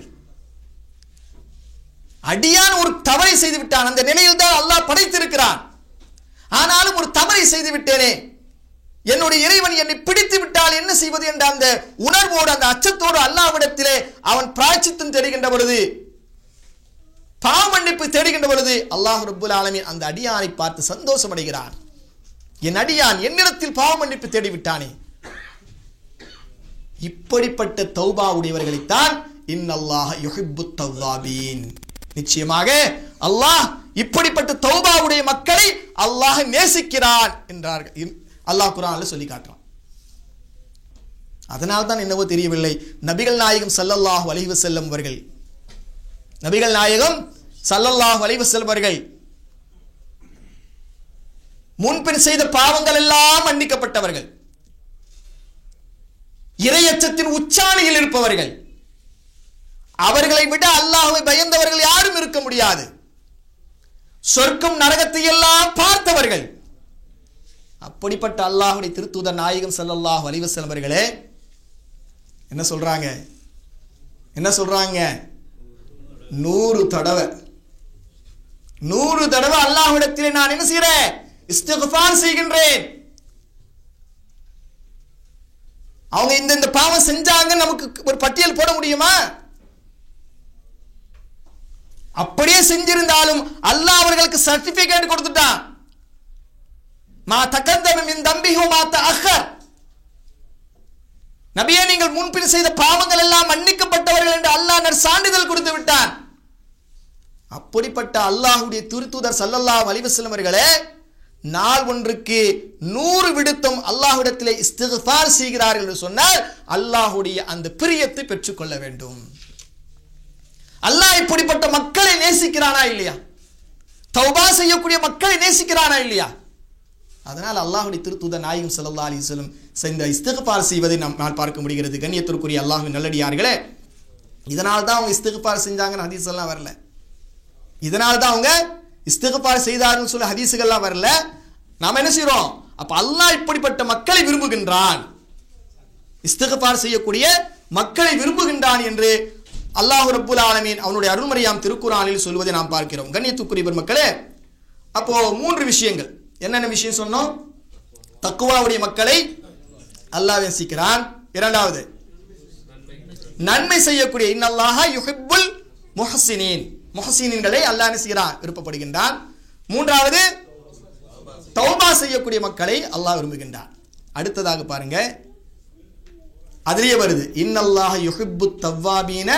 அடியான் ஒரு தவறை செய்து விட்டான், அந்த நிலையில் தான் அல்லாஹ் படைத்திருக்கிறான். ஆனாலும் ஒரு தவறை செய்து விட்டேனே, என்னுடைய இறைவன் என்னை பிடித்து விட்டால் என்ன செய்வது என்ற அந்த உணர்வோடு அந்த அச்சத்தோடு அல்லாஹ்விடத்திலே அவன் பிராயச்சித்தம் தேடுகின்ற பொழுது, பாவ மன்னிப்பு தேடுகின்ற பொழுது அல்லாஹ் ரப்புல் ஆலமீன் அந்த அடியானை பார்த்து சந்தோஷம் அடைகிறான். என் அடியான் என்னிடத்தில் பாவ மன்னிப்பு தேடிவிட்டானே. இப்படிப்பட்ட தௌபா உடையவர்களைத்தான் இன்னல்லாஹ யுஹிப்புத் தவ்வாபீன், நிச்சயமாக அல்லாஹ் இப்படிப்பட்ட தௌபா உடைய மக்களை அல்லாஹ் நேசிக்கிறான் என்றார்கள். அல்லாஹ் குர்ஆனில் சொல்லி காட்டுறான். அதனால் தான் என்னவோ தெரியவில்லை, நபிகள் நாயகம் ஸல்லல்லாஹு அலைஹி வஸல்லம் அவர்கள் நபிகள் நாயகம் ஸல்லல்லாஹு அலைஹி வஸல்லம் அவர்கள் முன்பின் செய்த பாவங்கள் எல்லாம் மன்னிக்கப்பட்டவர்கள், இறையச்சத்தின் உச்சாணியில் இருப்பவர்கள், அவர்களை விட அல்லாஹ்வை பயந்தவர்கள் யாரும் இருக்க முடியாது. சொர்க்கம் நரகத்தை எல்லாம் பார்த்தவர்கள். அப்படிப்பட்ட அல்லாஹ்வுடைய திருத்தூதர் நாயகம் ஸல்லல்லாஹு அலைஹி வஸல்லம் அவர்களே என்ன சொல்றாங்க என்ன சொல்றாங்க நூறு தடவை நூறு தடவை அல்லாஹ்விடத்திலே நான் என்ன செய்கிறேன், இஸ்திக்ஃபார் செய்கின்றேன். அவங்க இந்த இந்த பாவம் செஞ்சாங்க நமக்கு ஒரு பட்டியல் போட முடியுமா? அப்படியே செஞ்சிருந்தாலும் அல்லாஹ் அவர்களுக்கு சர்டிபிகேட் கொடுத்துட்டான். மா தகத்தம மின் தம்பிஹு மா தஅக்கர், நபியே நீங்கள் முன்பின் செய்த பாவங்கள் எல்லாம் மன்னிக்கப்பட்டவர்கள் என்று அல்லாஹ் நற்சான்றிதழ் கொடுத்து விட்டான். அப்படிப்பட்ட அல்லாஹ்வுடைய திருத்தூதர் ஸல்லல்லாஹு அலைஹி வஸல்லம் அவர்களே நாள் ஒன்றுக்கு நூறு விடுத்தம் அல்லாஹ்விடத்திலே இஸ்திக்ஃபார் செய்கிறார்கள் என்று சொன்னால் அல்லாஹ்வுடைய அந்த பிரியத்தை பெற்றுக்கொள்ள வேண்டும். அல்லாஹ் இப்படிப்பட்ட மக்களை நேசிக்கிறானா இல்லையா? தௌபா செய்யக்கூடிய மக்களை நேசிக்கிறானா இல்லையா? அதனால் அல்லாஹ்வுடைய திருத்தூதர் நாயகம் ஸல்லல்லாஹு அலைஹி வஸல்லம் செய்த இஸ்திக்ஃபார் செய்வதை நாம் பார்க்க முடிகிறது. கண்ணியத்திற்குரிய அல்லாஹ்வின் நல்லடியார்களே, இதனால் தான் அவங்க இஸ்திக்ஃபார் செஞ்சாங்கன்னு ஹதீஸ் எல்லாம் வரல. இதனால் தான் அவங்க இஸ்திக்ஃபார் செய்தார்கள் சொல்ல ஹதீஸுகள்லாம் வரல. நாம் என்ன செய்றோம்? அப்ப அல்லாஹ் இப்படிப்பட்ட மக்களை விரும்புகின்றான், இஸ்திக்ஃபார் செய்யக்கூடிய மக்களை விரும்புகின்றான் என்று அல்லாஹ் ரப்புல் ஆலமீன் அவனுடைய அருள்மறையாம் திருக்குர்ஆனில் சொல்வதை நாம் பார்க்கிறோம். கண்ணியத்துக்குரிய பெருமக்களே, அப்போ மூன்று விஷயங்கள். என்னென்ன விஷயம் சொன்னோம்? தக்வாவுடைய மக்களை அல்லாஹ் நேசிக்கிறான். இரண்டாவது, நன்மை செய்யக்கூடிய இன்னல்லாஹ யுஹிப்புல் முஹ்சினீன், முஹ்சினீன்களை அல்லாஹ் நேசிக்கிறான், விருப்பப்படுகின்றான். மூன்றாவது, தௌபா செய்யக்கூடிய மக்களை அல்லாஹ் விரும்புகின்றான். அடுத்ததாக பாருங்க, அதிலே வருது இன்னல்லாஹ யுஹிப்புத் தவ்வாபீன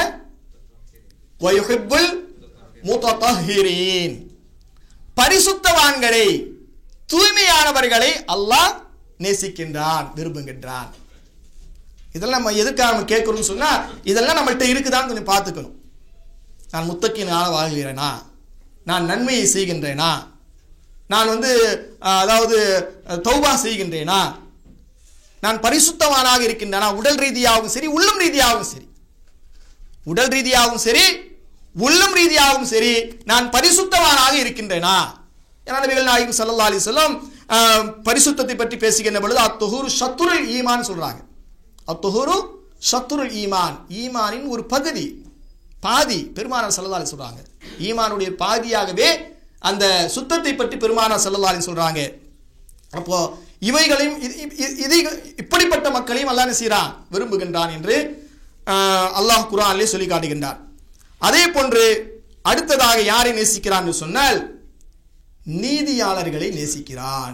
வ யுஹிப்புல் முத்தஹிரீன், பரிசுத்தவான்களை தூய்மையானவர்களை அல்லாஹ் நேசிக்கின்றான், விரும்புகின்றான். இதெல்லாம் நம்ம எதுக்காக நம்ம கேட்கணும்னு சொன்னா, இதெல்லாம் நம்மள்கிட்ட இருக்குதான்னு கொஞ்சம் பார்த்துக்கணும். நான் முத்தக்கினால வாழ்கிறேனா, நான் நன்மையை செய்கின்றேனா, நான் வந்து அதாவது தௌபா செய்கின்றேனா, நான் பரிசுத்தவானாக இருக்கின்றேனா, உடல் ரீதியாகவும் சரி உள்ளம் ரீதியாகவும் சரி உடல் ரீதியாகவும் சரி உள்ளம் ரீதியாகவும் சரி நான் பரிசுத்தவானாக இருக்கின்றேனா? ஏன்னா நபிகள் நாயகம் ஸல்லல்லாஹு அலைஹி வஸல்லம் பரிசுத்தத்தை பற்றி பேசுகின்ற பொழுது அத்துஹூரு ஷத்ருல் ஈமான் சொல்றாங்க. அத்துஹூரு ஷத்ருல் ஈமான், ஈமானின் ஒரு பகுதி, பாதி. பெருமானார் ஸல்லல்லாஹு அலைஹி சொல்றாங்க ஈமானுடைய பாதியாகவே அந்த சுத்தத்தை பற்றி பெருமானார் ஸல்லல்லாஹு அலைஹி சொல்றாங்க. அப்போ இவைகளையும் இது இப்படிப்பட்ட மக்களையும் அல்லாஹ் செய்கிறான், விரும்புகின்றான் என்று அல்லாஹ் குர்ஆனிலே சொல்லி காட்டுகின்றார். அதே போன்று அடுத்ததாக யாரை நேசிக்கிறான் என்று சொன்னால் நீதியாளர்களை நேசிக்கிறான்.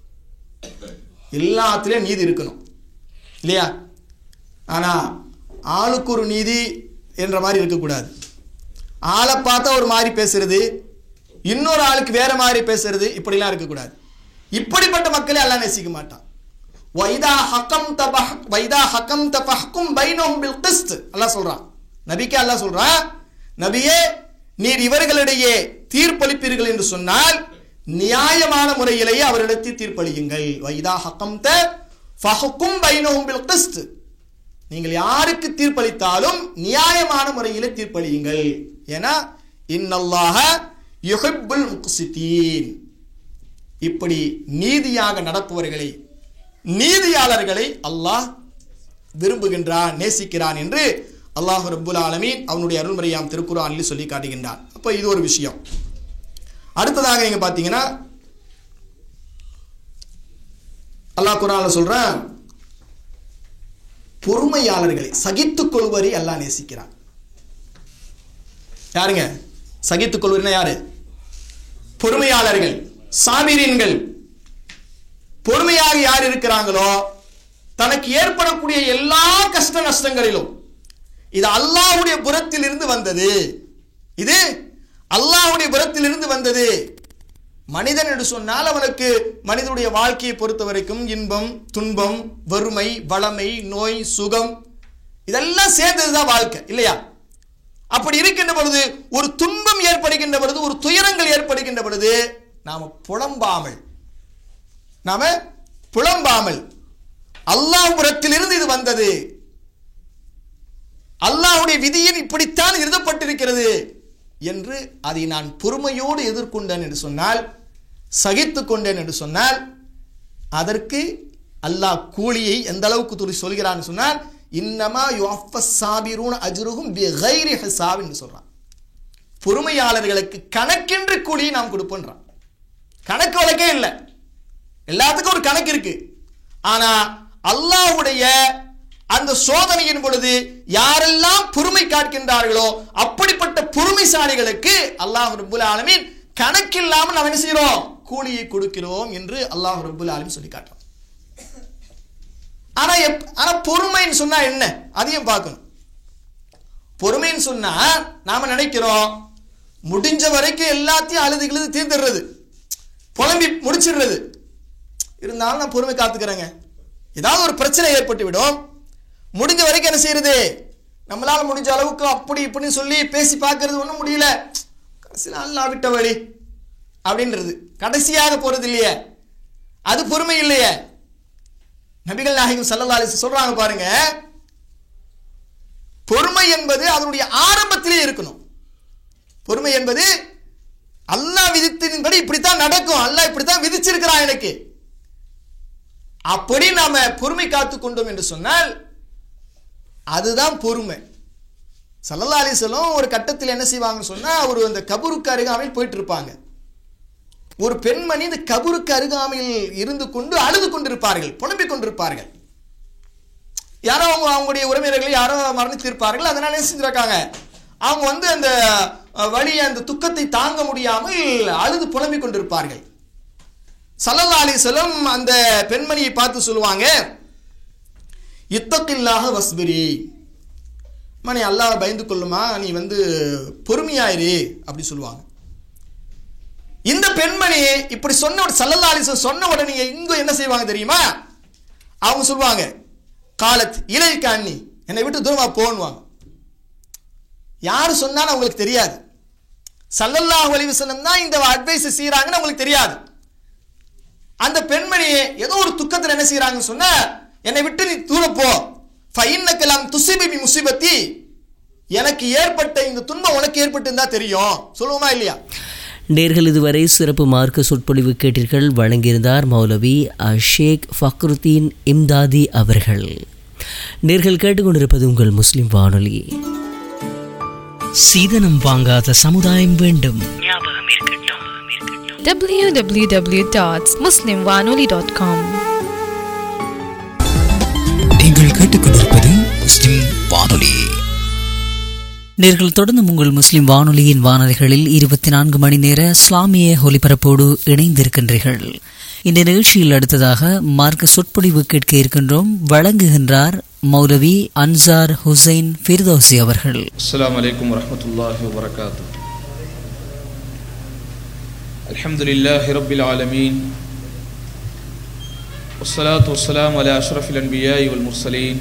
எல்லாத்திலையும் நீதி இருக்கணும் இல்லையா? ஆனா ஆளுக்கு ஒரு நீதி என்ற மாதிரி இருக்கக்கூடாது. ஆளை பார்த்தா ஒரு மாதிரி பேசுறது, இன்னொரு ஆளுக்கு வேற மாதிரி பேசுறது, இப்படிலாம் இருக்கக்கூடாது. இப்படிப்பட்ட மக்களை அல்லாஹ் நேசிக்க மாட்டான். வைதா ஹக்கம் தபஹ் வைதா ஹக்கம் தபஹ்கும் பைனஹும் பில் கிஸ்த் அல்லாஹ் சொல்றான். நபிக்கு அல்லாஹ் சொல்றான், நபியே நீர் இவர்களிடையே தீர்ப்பளிப்பீர்கள் என்று சொன்னால் நியாயமான முறையிலேயே அவர்களிடத்தில் தீர்ப்பளியுங்கள். வைதா ஹக்கம் தஃபஹ்கும் பைனஹும் பில் கிஸ்த், நீங்கள் யாருக்கு தீர்ப்பளித்தாலும் நியாயமான முறையிலே தீர்ப்பளியுங்கள். ஏன்னா இன்னல்லாஹ யுஹிப்புல் முக்ஸிதீன், இப்படி நீதியாக நடப்பவர்களை, நீதியாளர்களை அல்லாஹ் விரும்புகின்றான், நேசிக்கிறான் என்று அல்லாஹ் ரப்புல் ஆலமீன் அவனுடைய அருள்மறையாம் திருக்குர்ஆனில் சொல்லி காட்டுகின்றான். அப்போ இது ஒரு விஷயம். அடுத்ததாக நீங்க பார்த்தீங்கன்னா அல்லாஹ் குர்ஆன்ல சொல்றான், பொறுமையாளர்களை, சகித்துக் கொள்வரை அல்லாஹ் நேசிக்கிறான். யாருங்க சகித்துக் கொள்வர்னா யாரு? பொறுமையாளர்கள், சாபிரீன்கள். பொறுமையாக யார் இருக்கிறாங்களோ தனக்கு ஏற்படக்கூடிய எல்லா கஷ்ட நஷ்டங்களிலும் இது அல்லாஹ்வுடைய புறத்தில் இருந்து வந்தது, இது அல்லாஹ்வுடைய புறத்தில் இருந்து வந்தது. மனிதன் என்று சொன்னால் அவனுக்கு மனிதனுடைய வாழ்க்கையை பொறுத்த வரைக்கும் இன்பம், துன்பம், வறுமை, வளமை, நோய், சுகம் இதெல்லாம் சேர்ந்ததுதான் வாழ்க்கை இல்லையா? அப்படி இருக்கின்ற பொழுது, ஒரு துன்பம் ஏற்படுகின்ற பொழுது, ஒரு துயரங்கள் ஏற்படுகின்ற பொழுது நாம புலம்பாமல் நாம புலம்பாமல் அல்லாஹ் புறத்திலிருந்து இது வந்தது, அல்லாஹ்வுடைய விதியில் இப்படித்தான் எழுதப்பட்டிருக்கிறது என்று அதை நான் பொறுமையோடு எதிர்கொண்டேன் என்று சொன்னால், சகித்துக் கொண்டேன் என்று சொன்னால், அதற்கு அல்லாஹ் கூலியை எந்த அளவுக்கு துணி சொல்கிறான்னு சொன்னால், இன்னமா யுவஃபஸ் சாபிரூன அஜ்ருஹும் பிகைரி ஹிசாப் என்று சொல்றான். பொறுமையாளர்களுக்கு கணக்கின்றி கூலியை நாம் கொடுப்போம்ன்றான். கணக்கு வழக்கே இல்லை, எல்லாத்துக்கும் ஒரு கணக்கு இருக்கு. ஆனா அல்லாஹ்வுடைய அந்த சோதனையின் பொழுது யாரெல்லாம் பொறுமை காட்கின்றார்களோ அப்படிப்பட்ட பொறுமைசாலிகளுக்கு அல்லாஹ் ரப்புல் ஆலமீன் கணக்கில்லாமல் நாம் என்ன செய்கிறோம்? கூலியை கொடுக்கிறோம் என்று அல்லாஹ் ரப்புல் ஆலமீன் சொல்லி காட்டுறான். ஆனா ஆனா பொறுமைன்னு சொன்னா என்ன, அதையும் பார்க்கணும். பொறுமைன்னு சொன்னா நாம நினைக்கிறோம் முடிஞ்ச வரைக்கும் எல்லாத்தையும் அழுது கிழுது தீர்த்துடுறது, புலம்பி முடிச்சிடுறது. இருந்தாலும் நான் பொறுமை காத்துக்கிறேங்க, ஏதாவது ஒரு பிரச்சனை ஏற்பட்டு விடும், முடிஞ்ச வரைக்கும் என்ன செய்யறது, நம்மளால முடிஞ்ச அளவுக்கு அப்படி இப்படின்னு சொல்லி பேசி பார்க்கறது, ஒன்றும் முடியல, கடைசியில் அல்லாஹ் விட்ட வழி அப்படின்றது, கடைசியாக போறது இல்லையே, அது பொறுமை இல்லையே. நபிகள் நாயகம் ஸல்லல்லாஹு அலைஹி வஸல்லம் சொல்றாங்க பாருங்க, பொறுமை என்பது அதனுடைய ஆரம்பத்திலே இருக்கணும். பொறுமை என்பது அல்லாஹ் விதித்தின்படி இப்படித்தான் நடக்கும், அல்லாஹ் இப்படித்தான் விதிச்சிருக்கிறான் எனக்கு, அப்படி நாம பொறுமை காத்து கொண்டோம் என்று சொன்னால் அதுதான் பொறுமை. ஸல்லல்லாஹு அலைஹி வஸல்லம் ஒரு கட்டத்தில் என்ன செய்வாங்கன்னு சொன்னா, ஒரு அந்த கபருக்கு அருகாமையில் போயிட்டு இருப்பாங்க. ஒரு பெண்மணி இந்த கபருக்கு அருகாமையில் இருந்து கொண்டு அழுது கொண்டிருப்பார்கள், புலம்பிக் கொண்டிருப்பார்கள். யாரோ அவங்க அவங்களுடைய உறவினர்கள் யாரோ மரணித்திருப்பார்கள், அதனால என்ன செஞ்சிருக்காங்க, அவங்க வந்து அந்த வழி அந்த துக்கத்தை தாங்க முடியாமல் அழுது புலம்பிக் கொண்டிருப்பார்கள். ஸல்லல்லாஹு அலைஹி வஸல்லம் அந்த பெண்மணியை பார்த்து சொல்லுவாங்க, இத்தகில்லாஹ வஸ்பிரி, மணி அல்லாஹ் பயந்து கொள்ளுமா, நீ வந்து பொறுமையாயிரு அப்படி சொல்லுவாங்க. இந்த பெண்மணி இப்படி சொன்ன ஸல்லல்லாஹு அலைஹி வஸல்லம் சொன்ன உடனே இங்க என்ன செய்வாங்க தெரியுமா, அவங்க சொல்லுவாங்க, காலத் இலைக்க அன்னி, என்னை விட்டு தூரமா போன்னுவாங்க. யாரு சொன்னாலும் அவங்களுக்கு தெரியாது, ஸல்லல்லாஹு அலைஹி வஸல்லம் தான் இந்த அட்வைஸ் செய்யறாங்கன்னு அவங்களுக்கு தெரியாது. அந்த பெண்மணி ஏதோ ஒரு துக்கத்தில் என்ன செய்யறாங்கன்னு சொன்னா, என்னை விட்டு நீ தூர போ, ஃபஇன்னக லம் துஸிபி பி முஸிபத்தி, எனக்கு ஏற்பட்ட இந்த துன்பம் உனக்கு ஏற்பட்டு இருந்தா தெரியும், சொல்லுவோமா இல்லையா? நேர்கள் இதுவரை சிறப்பு மார்க்க சொற்பொழிவு கேட்டீர்கள். வழங்கியிருந்தார் மௌலவி ஷேக் ஃபக்ருத்தீன் இம்தாதி அவர்கள். நேர்கள் கேட்டுக்கொண்டிருப்பது உங்கள் முஸ்லிம் வானொலி. சீதனம் வாங்காத சமுதாயம் வேண்டும், டபிள்யூ டபிள்யூ டபிள்யூ டாட் முஸ்லிம் வானொலி டாட் காம். நீங்கள் கேட்டுக்கொண்டிருப்பது முஸ்லிம் வானொலி. நேர்கள் தொடர்ந்து உங்கள் முஸ்லிம் வானொலியின் வானொலிகளில் இருபத்தி நான்கு மணி நேர இஸ்லாமிய ஒலிபரப்போடு இணைந்திருக்கின்றீர்கள். இந்த நிகழ்ச்சியில் அடுத்ததாக மார்க்க சொற்பொழிவு கேட்க இருக்கின்றோம். வழங்குகின்றார் மௌலவி அன்சார் ஹுசைன் ஃபிர்தௌசி அவர்கள். அஸ்ஸலாமு அலைக்கும் வரஹ்மத்துல்லாஹி வபரகாத்துஹு. அல்ஹம்துலில்லாஹி ரப்பில் ஆலமீன். வஸ்ஸலாத்து வஸ்ஸலாமு அலா அஷ்ரஃபில் அன்பியாஇ வல் முர்ஸலீன்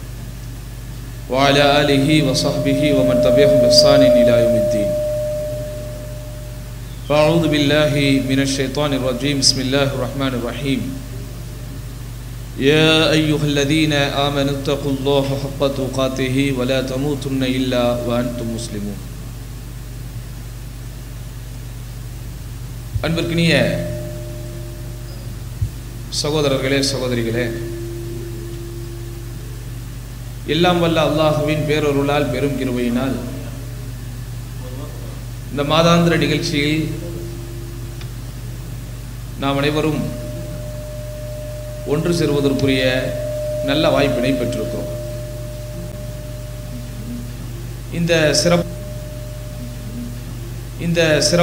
வ அலா ஆலிஹி வ ஸஹ்பிஹி வ மன் தபிஅஹும் பி இஹ்சானின் இலா யௌமித்தீன். فأعوذ بالله من الشيطان الرجيم. بسم الله الرحمن الرحيم. يا أيها الذين آمنوا اتقوا الله حق تقاته ولا تموتن إلا وأنتم مسلمون. அன்பிற்கினிய சகோதரர்களே சகோதரிகளே, எல்லாம் வல்ல அல்லாஹ்வின் பேரருளால் பெரும் கிருபையினால் இந்த மாதாந்திர நிகழ்ச்சியில் நாம் அனைவரும் ஒன்று சேருவதற்குரிய நல்ல வாய்ப்பினை பெற்றிருக்கிறோம். இந்த சிறப்பு இந்த சிறப்பு